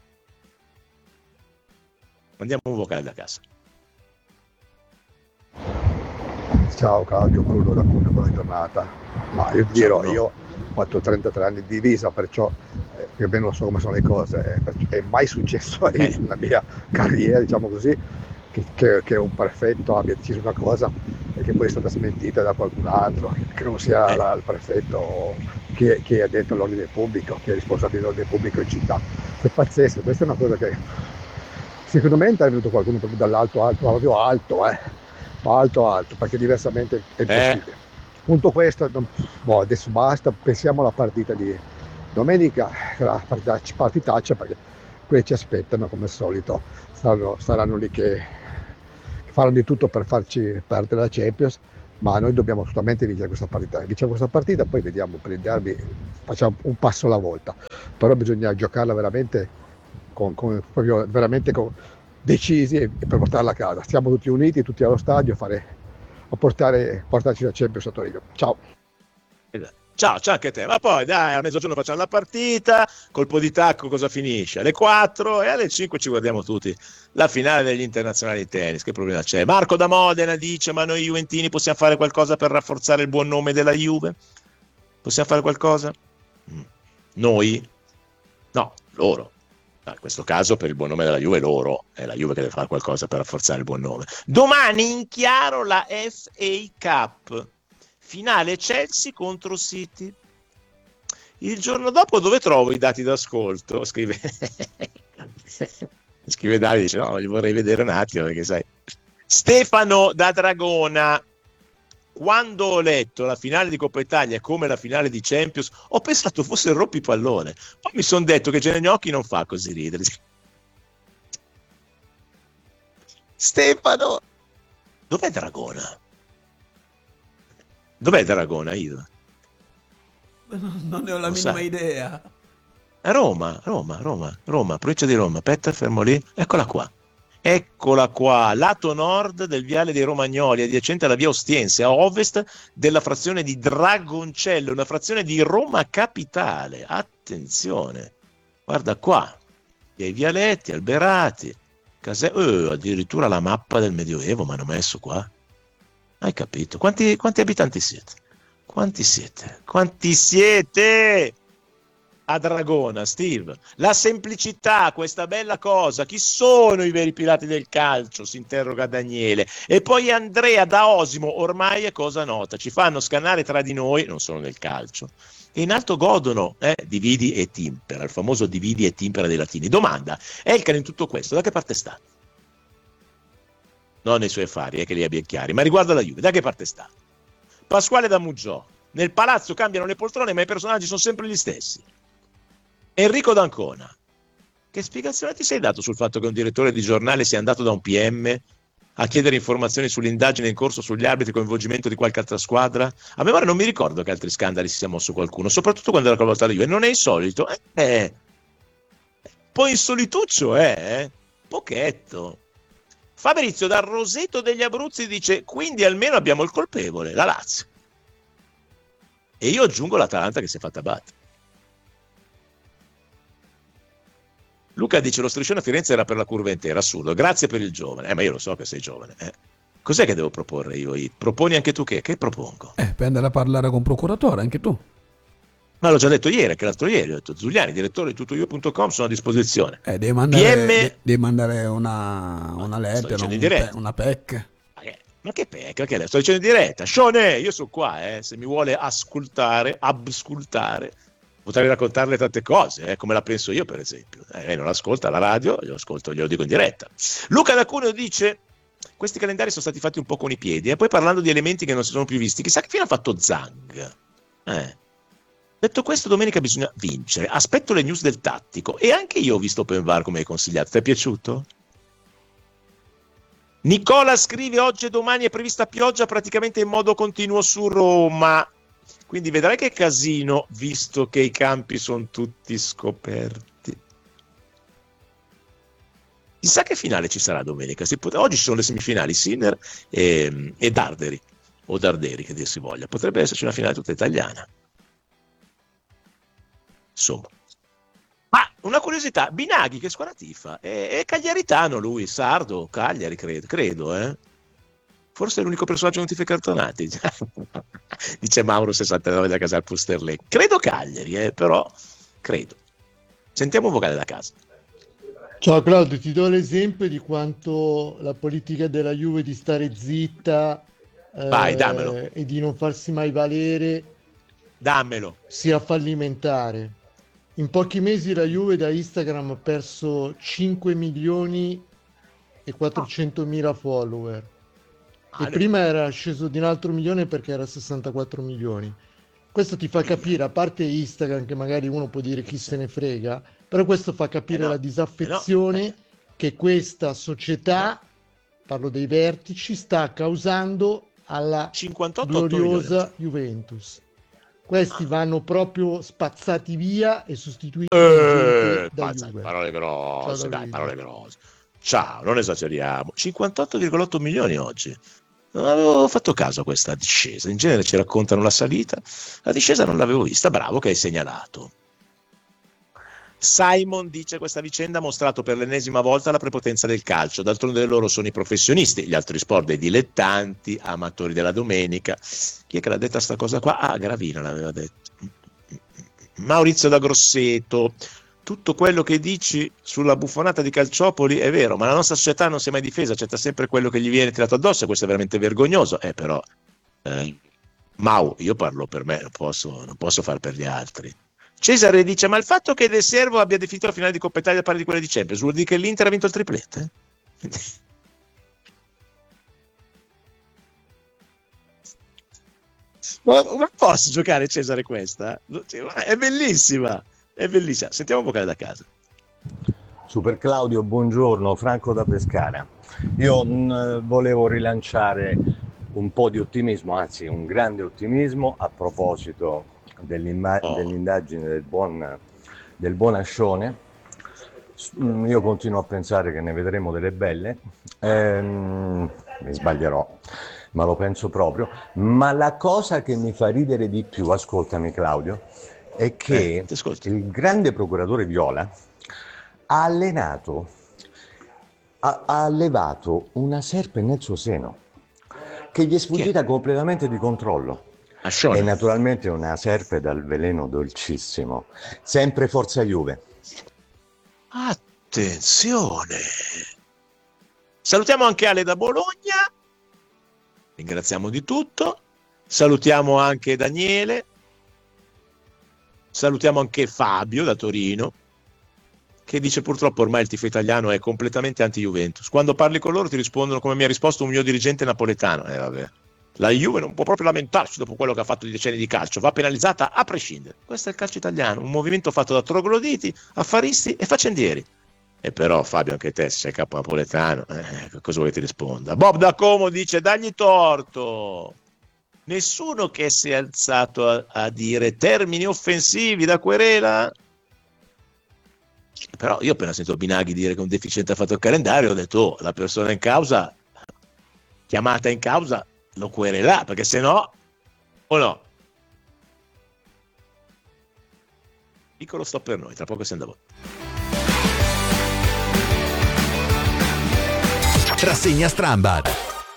Mandiamo un vocale da casa. Ciao Claudio Crudo da Cuneo, buona giornata. Ma io dirò, io ho fatto 33 anni di divisa, perciò Io ben lo so come sono le cose, è mai successo nella mia carriera, diciamo così, che un prefetto abbia deciso una cosa e che poi è stata smentita da qualcun altro, che non sia il prefetto che è dentro l'ordine pubblico, che è responsabile dell'ordine pubblico in città. È pazzesco, questa è una cosa che secondo me è intervenuto qualcuno proprio dall'alto, proprio alto, perché diversamente è impossibile. Punto questo, adesso basta, pensiamo alla partita di domenica, la partitaccia, perché quelli ci aspettano come al solito, saranno lì che faranno di tutto per farci perdere la Champions, ma noi dobbiamo assolutamente vincere questa partita, poi vediamo per il derby, facciamo un passo alla volta, però bisogna giocarla veramente proprio veramente decisi e per portarla a casa. Stiamo tutti uniti, tutti allo stadio a portarci la Champions a Torino. Ciao. Ciao anche a te, ma poi dai, a mezzogiorno facciamo la partita, colpo di tacco cosa finisce? Alle 4 e alle 5 ci guardiamo tutti la finale degli internazionali di tennis, che problema c'è? Marco da Modena dice, ma noi juventini possiamo fare qualcosa per rafforzare il buon nome della Juve? Possiamo fare qualcosa? Noi? No, loro. In questo caso per il buon nome della Juve loro, è la Juve che deve fare qualcosa per rafforzare il buon nome. Domani in chiaro la FA Cup. Finale Chelsea contro City. Il giorno dopo dove trovo i dati d'ascolto? Scrive Davide, dice no, li vorrei vedere un attimo perché sai. Stefano da Dragona, quando ho letto la finale di Coppa Italia come la finale di Champions ho pensato fosse il rompipallone, poi mi sono detto che Gengnocchi non fa così ridere. Stefano, dov'è Dragona? Dov'è Dragona, Ido? Non ne ho la minima idea. Roma, provincia di Roma. Aspetta, fermo lì. Eccola qua, lato nord del viale dei Romagnoli, adiacente alla via Ostiense, a ovest della frazione di Dragoncello, una frazione di Roma Capitale. Attenzione, guarda qua, i vialetti, alberati, addirittura la mappa del Medioevo mi hanno messo qua. Hai capito? Quanti abitanti siete? Quanti siete? A Dragona, Steve. La semplicità, questa bella cosa. Chi sono i veri pirati del calcio? Si interroga Daniele. E poi Andrea da Osimo, ormai è cosa nota. Ci fanno scannare tra di noi, non solo nel calcio. E in alto godono, dividi e timpera, il famoso dividi e timpera dei latini. Domanda, Elkan in tutto questo, da che parte sta? Non nei suoi affari, che li abbia chiari, ma riguardo alla Juve, da che parte sta? Pasquale da Muggio, nel palazzo cambiano le poltrone, ma i personaggi sono sempre gli stessi. Enrico d'Ancona, che spiegazione ti sei dato sul fatto che un direttore di giornale sia andato da un PM a chiedere informazioni sull'indagine in corso sugli arbitri e coinvolgimento di qualche altra squadra? A memoria non mi ricordo che altri scandali si sia mosso qualcuno, soprattutto quando era coinvolta la Juve. Non è insolito? Poi insolituccio pochetto. Fabrizio dal Roseto degli Abruzzi dice, quindi almeno abbiamo il colpevole, la Lazio. E io aggiungo l'Atalanta che si è fatta battere. Luca dice, lo striscione a Firenze era per la curva intera, assurdo, grazie per il giovane. Ma io lo so che sei giovane. Cos'è che devo proporre io? Proponi anche tu che? Che propongo? Per andare a parlare con procuratore, anche tu. Ma l'ho già detto ieri, anche l'altro ieri, ho detto Zuliani, direttore di tuttoio.com, sono a disposizione. Devi mandare una lettera, una PEC. Ma che PEC? Perché sto dicendo in diretta? Shone, io sono qua, se mi vuole ascoltare, potrei raccontarle tante cose, come la penso io per esempio. Lei non ascolta la radio, glielo dico in diretta. Luca da Cuneo dice, questi calendari sono stati fatti un po' con i piedi, e poi parlando di elementi che non si sono più visti, chissà che fine ha fatto Zhang. Detto questo, domenica bisogna vincere. Aspetto le news del tattico. E anche io ho visto Open VAR come hai consigliato. Ti è piaciuto? Nicola scrive, oggi e domani è prevista pioggia praticamente in modo continuo su Roma. Quindi vedrai che casino, visto che i campi sono tutti scoperti. Chissà che finale ci sarà domenica. Oggi ci sono le semifinali, Sinner e Darderi. O Darderi, che dir si voglia. Potrebbe esserci una finale tutta italiana. Insomma, ma una curiosità, Binaghi che squadra tifa? È cagliaritano lui, sardo, Cagliari credo. Forse è l'unico personaggio che non tifa i cartonati. Dice Mauro 69 da Casal Pusterle. Credo Cagliari, però credo. Sentiamo un vocale da casa. Ciao Claudio, ti do l'esempio di quanto la politica della Juve di stare zitta Vai, dammelo. e di non farsi mai valere Dammelo. sia fallimentare. In pochi mesi la Juve da Instagram ha perso 5 milioni e 400 mila follower e prima era sceso di un altro milione perché era 64 milioni. Questo ti fa capire, a parte Instagram che magari uno può dire chi se ne frega, però questo fa capire la disaffezione che questa società, parlo dei vertici, sta causando alla gloriosa Juventus. Questi vanno proprio spazzati via e sostituiti da Juve. Parole grosse, dai, parole grosse. Ciao, non esageriamo. 58,8 milioni oggi. Non avevo fatto caso a questa discesa. In genere ci raccontano la salita. La discesa non l'avevo vista. Bravo che hai segnalato. Simon dice: questa vicenda ha mostrato per l'ennesima volta la prepotenza del calcio. D'altronde loro sono i professionisti, gli altri sport dei dilettanti, amatori della domenica. Chi è che l'ha detta sta cosa qua? Ah, Gravina l'aveva detto. Maurizio da Grosseto: tutto quello che dici sulla buffonata di Calciopoli è vero, ma la nostra società non si è mai difesa, accetta sempre quello che gli viene tirato addosso, e questo è veramente vergognoso. Però Mau, io parlo per me, non posso far per gli altri. Cesare dice: ma il fatto che De Servo abbia definito la finale di Coppa Italia pari di quella di Champions vuol dire che l'Inter ha vinto il triplete? Ma posso giocare, Cesare, questa? È bellissima, è bellissima. Sentiamo un vocale da casa. Super Claudio, buongiorno, Franco da Pescara. Io volevo rilanciare un po' di ottimismo, anzi un grande ottimismo a proposito dell'indagine del buon Ascione. Io continuo a pensare che ne vedremo delle belle, mi sbaglierò, ma lo penso proprio. Ma la cosa che mi fa ridere di più, ascoltami Claudio, è che il grande procuratore Viola ha allevato una serpe nel suo seno che gli è sfuggita completamente di controllo. E naturalmente una serpe dal veleno dolcissimo. Sempre Forza Juve. Attenzione. Salutiamo anche Ale da Bologna. Ringraziamo di tutto. Salutiamo anche Daniele. Salutiamo anche Fabio da Torino, che dice: purtroppo ormai il tifo italiano è completamente anti-Juventus. Quando parli con loro ti rispondono come mi ha risposto un mio dirigente napoletano. Vabbè. La Juve non può proprio lamentarsi dopo quello che ha fatto di decenni di calcio, va penalizzata a prescindere. Questo è il calcio italiano, un movimento fatto da trogloditi, affaristi e faccendieri. E però Fabio, anche te sei capo napoletano, cosa volete risponda? Bob da Como dice: dagli torto. Nessuno che si è alzato a dire termini offensivi da querela. Però io appena sento Binaghi dire che un deficiente ha fatto il calendario ho detto: la persona in causa, chiamata in causa, lo querelà, perché se no, o no? Piccolo stop per noi, tra poco siamo da voi. Rassegna Strambad.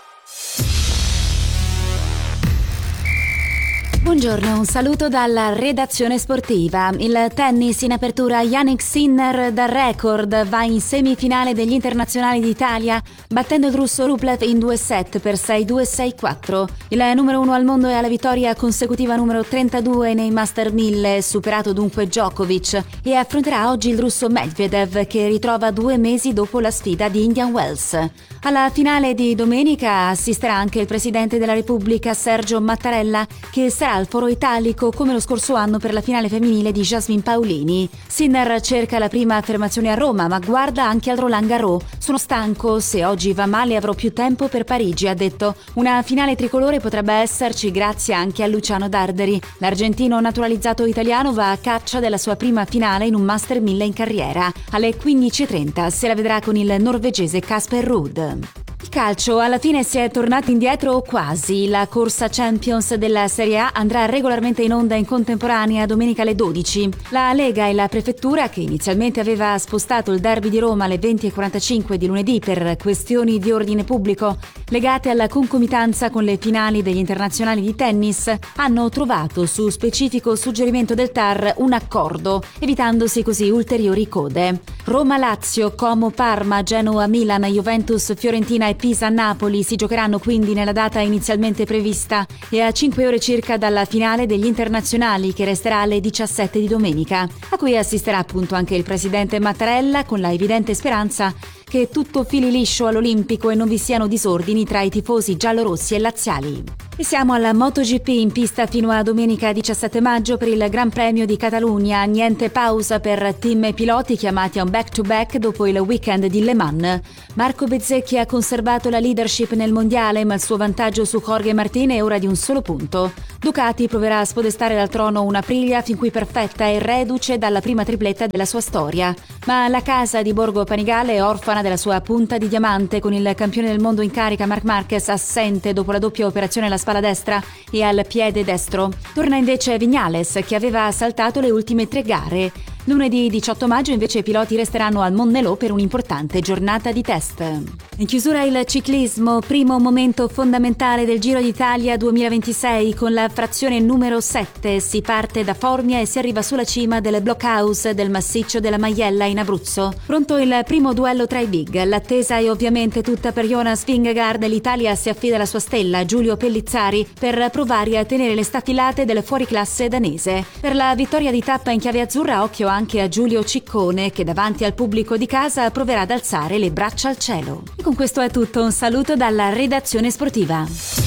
Buongiorno, un saluto dalla redazione sportiva. Il tennis in apertura, Jannik Sinner dal record va in semifinale degli internazionali d'Italia battendo il russo Rublev in 2 set per 6-2, 6-4. Il numero 1 al mondo è alla vittoria consecutiva numero 32 nei Master 1000, superato dunque Djokovic, e affronterà oggi il russo Medvedev che ritrova 2 mesi dopo la sfida di Indian Wells. Alla finale di domenica assisterà anche il presidente della Repubblica Sergio Mattarella, che sarà al Foro Italico come lo scorso anno per la finale femminile di Jasmine Paolini. Sinner cerca la prima affermazione a Roma, ma guarda anche al Roland Garros. Sono stanco, se oggi va male avrò più tempo per Parigi, ha detto. Una finale tricolore potrebbe esserci grazie anche a Luciano Darderi. L'argentino naturalizzato italiano va a caccia della sua prima finale in un Master 1000 in carriera. Alle 15:30 se la vedrà con il norvegese Casper Ruud. Calcio, alla fine si è tornati indietro quasi. La corsa Champions della Serie A andrà regolarmente in onda in contemporanea domenica alle 12. La Lega e la Prefettura, che inizialmente aveva spostato il derby di Roma alle 20:45 di lunedì per questioni di ordine pubblico legate alla concomitanza con le finali degli internazionali di tennis, hanno trovato su specifico suggerimento del TAR un accordo, evitandosi così ulteriori code. Roma-Lazio, Como-Parma, Genoa-Milan, Juventus-Fiorentina e Pisa-Napoli si giocheranno quindi nella data inizialmente prevista e a 5 ore circa dalla finale degli internazionali, che resterà alle 17 di domenica, a cui assisterà appunto anche il presidente Mattarella, con la evidente speranza che tutto fili liscio all'Olimpico e non vi siano disordini tra i tifosi giallorossi e laziali. E siamo alla MotoGP, in pista fino a domenica 17 maggio per il Gran Premio di Catalogna. Niente pausa per team e piloti chiamati a un back-to-back dopo il weekend di Le Mans. Marco Bezzecchi ha conservato la leadership nel mondiale, ma il suo vantaggio su Jorge Martin è ora di un solo punto. Ducati proverà a spodestare dal trono una Aprilia fin qui perfetta e reduce dalla prima tripletta della sua storia. Ma la casa di Borgo Panigale è orfana della sua punta di diamante, con il campione del mondo in carica Marc Marquez assente dopo la doppia operazione alla spalla destra e al piede destro. Torna invece Viñales, che aveva saltato le ultime 3 gare. Lunedì 18 maggio invece i piloti resteranno al Montmeló per un'importante giornata di test. In chiusura il ciclismo, primo momento fondamentale del Giro d'Italia 2026 con la frazione numero 7. Si parte da Formia e si arriva sulla cima del blockhouse del massiccio della Maiella in Abruzzo. Pronto il primo duello tra i big. L'attesa è ovviamente tutta per Jonas Vingegaard. L'Italia si affida alla sua stella Giulio Pellizzari per provare a tenere le staffilate del fuoriclasse danese. Per la vittoria di tappa in chiave azzurra, occhio anche a Giulio Ciccone, che davanti al pubblico di casa proverà ad alzare le braccia al cielo. E con questo è tutto, un saluto dalla redazione sportiva.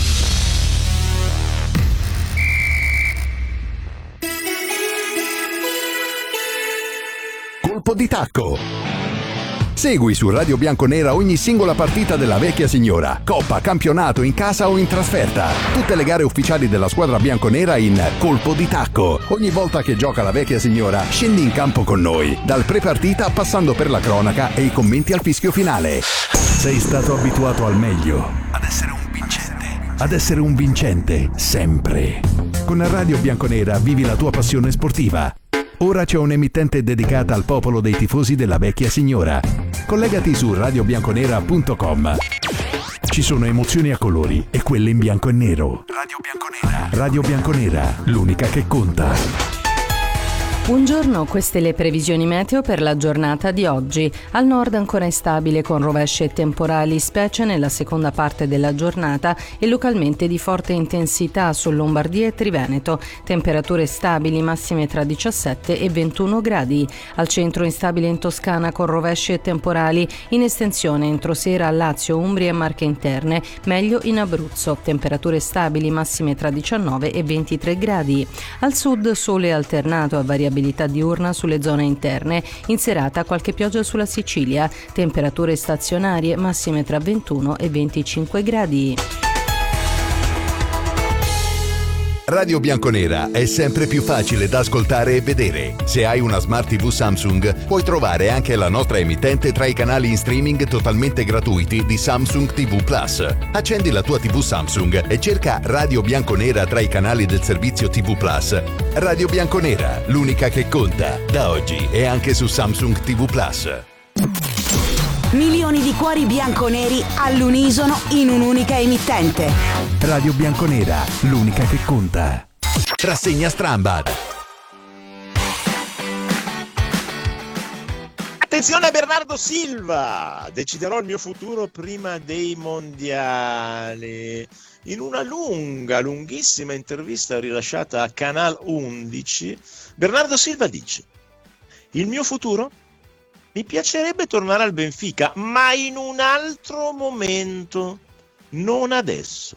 Colpo di tacco. Segui su Radio Bianconera ogni singola partita della vecchia signora, coppa, campionato, in casa o in trasferta. Tutte le gare ufficiali della squadra bianconera in Colpo di tacco. Ogni volta che gioca la vecchia signora, scendi in campo con noi, dal pre-partita passando per la cronaca e i commenti al fischio finale. Sei stato abituato al meglio, ad essere un vincente. Ad essere un vincente, sempre. Con Radio Bianconera vivi la tua passione sportiva. Ora c'è un'emittente dedicata al popolo dei tifosi della vecchia signora. Collegati su radiobianconera.com. Ci sono emozioni a colori e quelle in bianco e nero. Radio Bianconera. Radio Bianconera, l'unica che conta. Buongiorno, queste le previsioni meteo per la giornata di oggi. Al nord ancora instabile con rovesci e temporali, specie nella seconda parte della giornata, e localmente di forte intensità su Lombardia e Triveneto. Temperature stabili, massime tra 17 e 21 gradi. Al centro instabile in Toscana con rovesci e temporali, in estensione entro sera a Lazio, Umbria e Marche Interne, meglio in Abruzzo. Temperature stabili, massime tra 19 e 23 gradi. Al sud sole alternato a variabilità diurna sulle zone interne, in serata qualche pioggia sulla Sicilia, temperature stazionarie massime tra 21 e 25 gradi. Radio Bianconera è sempre più facile da ascoltare e vedere. Se hai una Smart TV Samsung, puoi trovare anche la nostra emittente tra i canali in streaming totalmente gratuiti di Samsung TV Plus. Accendi la tua TV Samsung e cerca Radio Bianconera tra i canali del servizio TV Plus. Radio Bianconera, l'unica che conta. Da oggi è anche su Samsung TV Plus. Milioni di cuori bianconeri all'unisono in un'unica emittente. Radio Bianconera, l'unica che conta. Rassegna Stramba. Attenzione a Bernardo Silva, deciderò il mio futuro prima dei mondiali. In una lunghissima intervista rilasciata a Canal 11, Bernardo Silva dice: il mio futuro? Mi piacerebbe tornare al Benfica, ma in un altro momento, non adesso.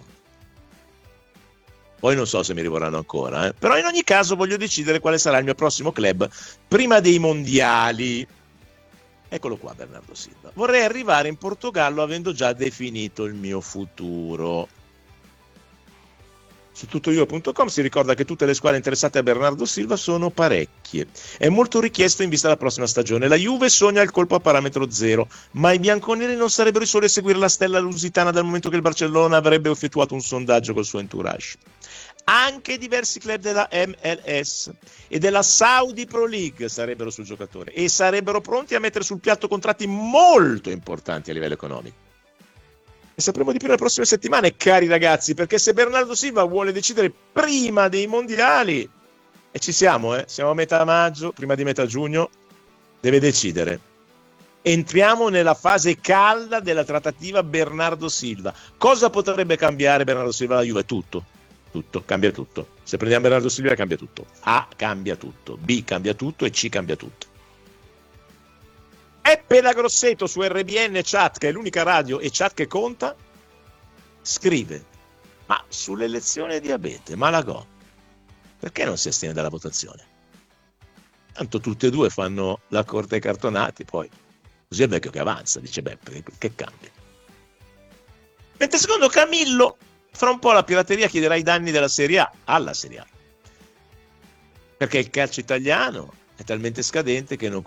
Poi non so se mi rivorranno ancora, però in ogni caso voglio decidere quale sarà il mio prossimo club prima dei mondiali. Eccolo qua Bernardo Silva. Vorrei arrivare in Portogallo avendo già definito il mio futuro. Su tuttoio.com si ricorda che tutte le squadre interessate a Bernardo Silva sono parecchie. È molto richiesto in vista della prossima stagione. La Juve sogna il colpo a parametro zero, ma i bianconeri non sarebbero i soli a seguire la stella lusitana dal momento che il Barcellona avrebbe effettuato un sondaggio col suo entourage. Anche diversi club della MLS e della Saudi Pro League sarebbero sul giocatore e sarebbero pronti a mettere sul piatto contratti molto importanti a livello economico. E sapremo di più nelle prossime settimane, cari ragazzi, perché se Bernardo Silva vuole decidere prima dei mondiali, e ci siamo, siamo a metà maggio, prima di metà giugno, deve decidere. Entriamo nella fase calda della trattativa Bernardo Silva. Cosa potrebbe cambiare Bernardo Silva alla Juve? Tutto, cambia tutto. Se prendiamo Bernardo Silva cambia tutto. A cambia tutto, B cambia tutto e C cambia tutto. Peppe da Grosseto su RBN Chat, che è l'unica radio e chat che conta, scrive: ma sull'elezione di Abete, Malagò, perché non si astiene dalla votazione? Tanto tutti e due fanno la corte ai cartonati, poi così è il vecchio che avanza, dice Beppe, che cambia. Mentre secondo Camillo, fra un po' la pirateria chiederà i danni della Serie A alla Serie A, perché il calcio italiano è talmente scadente che non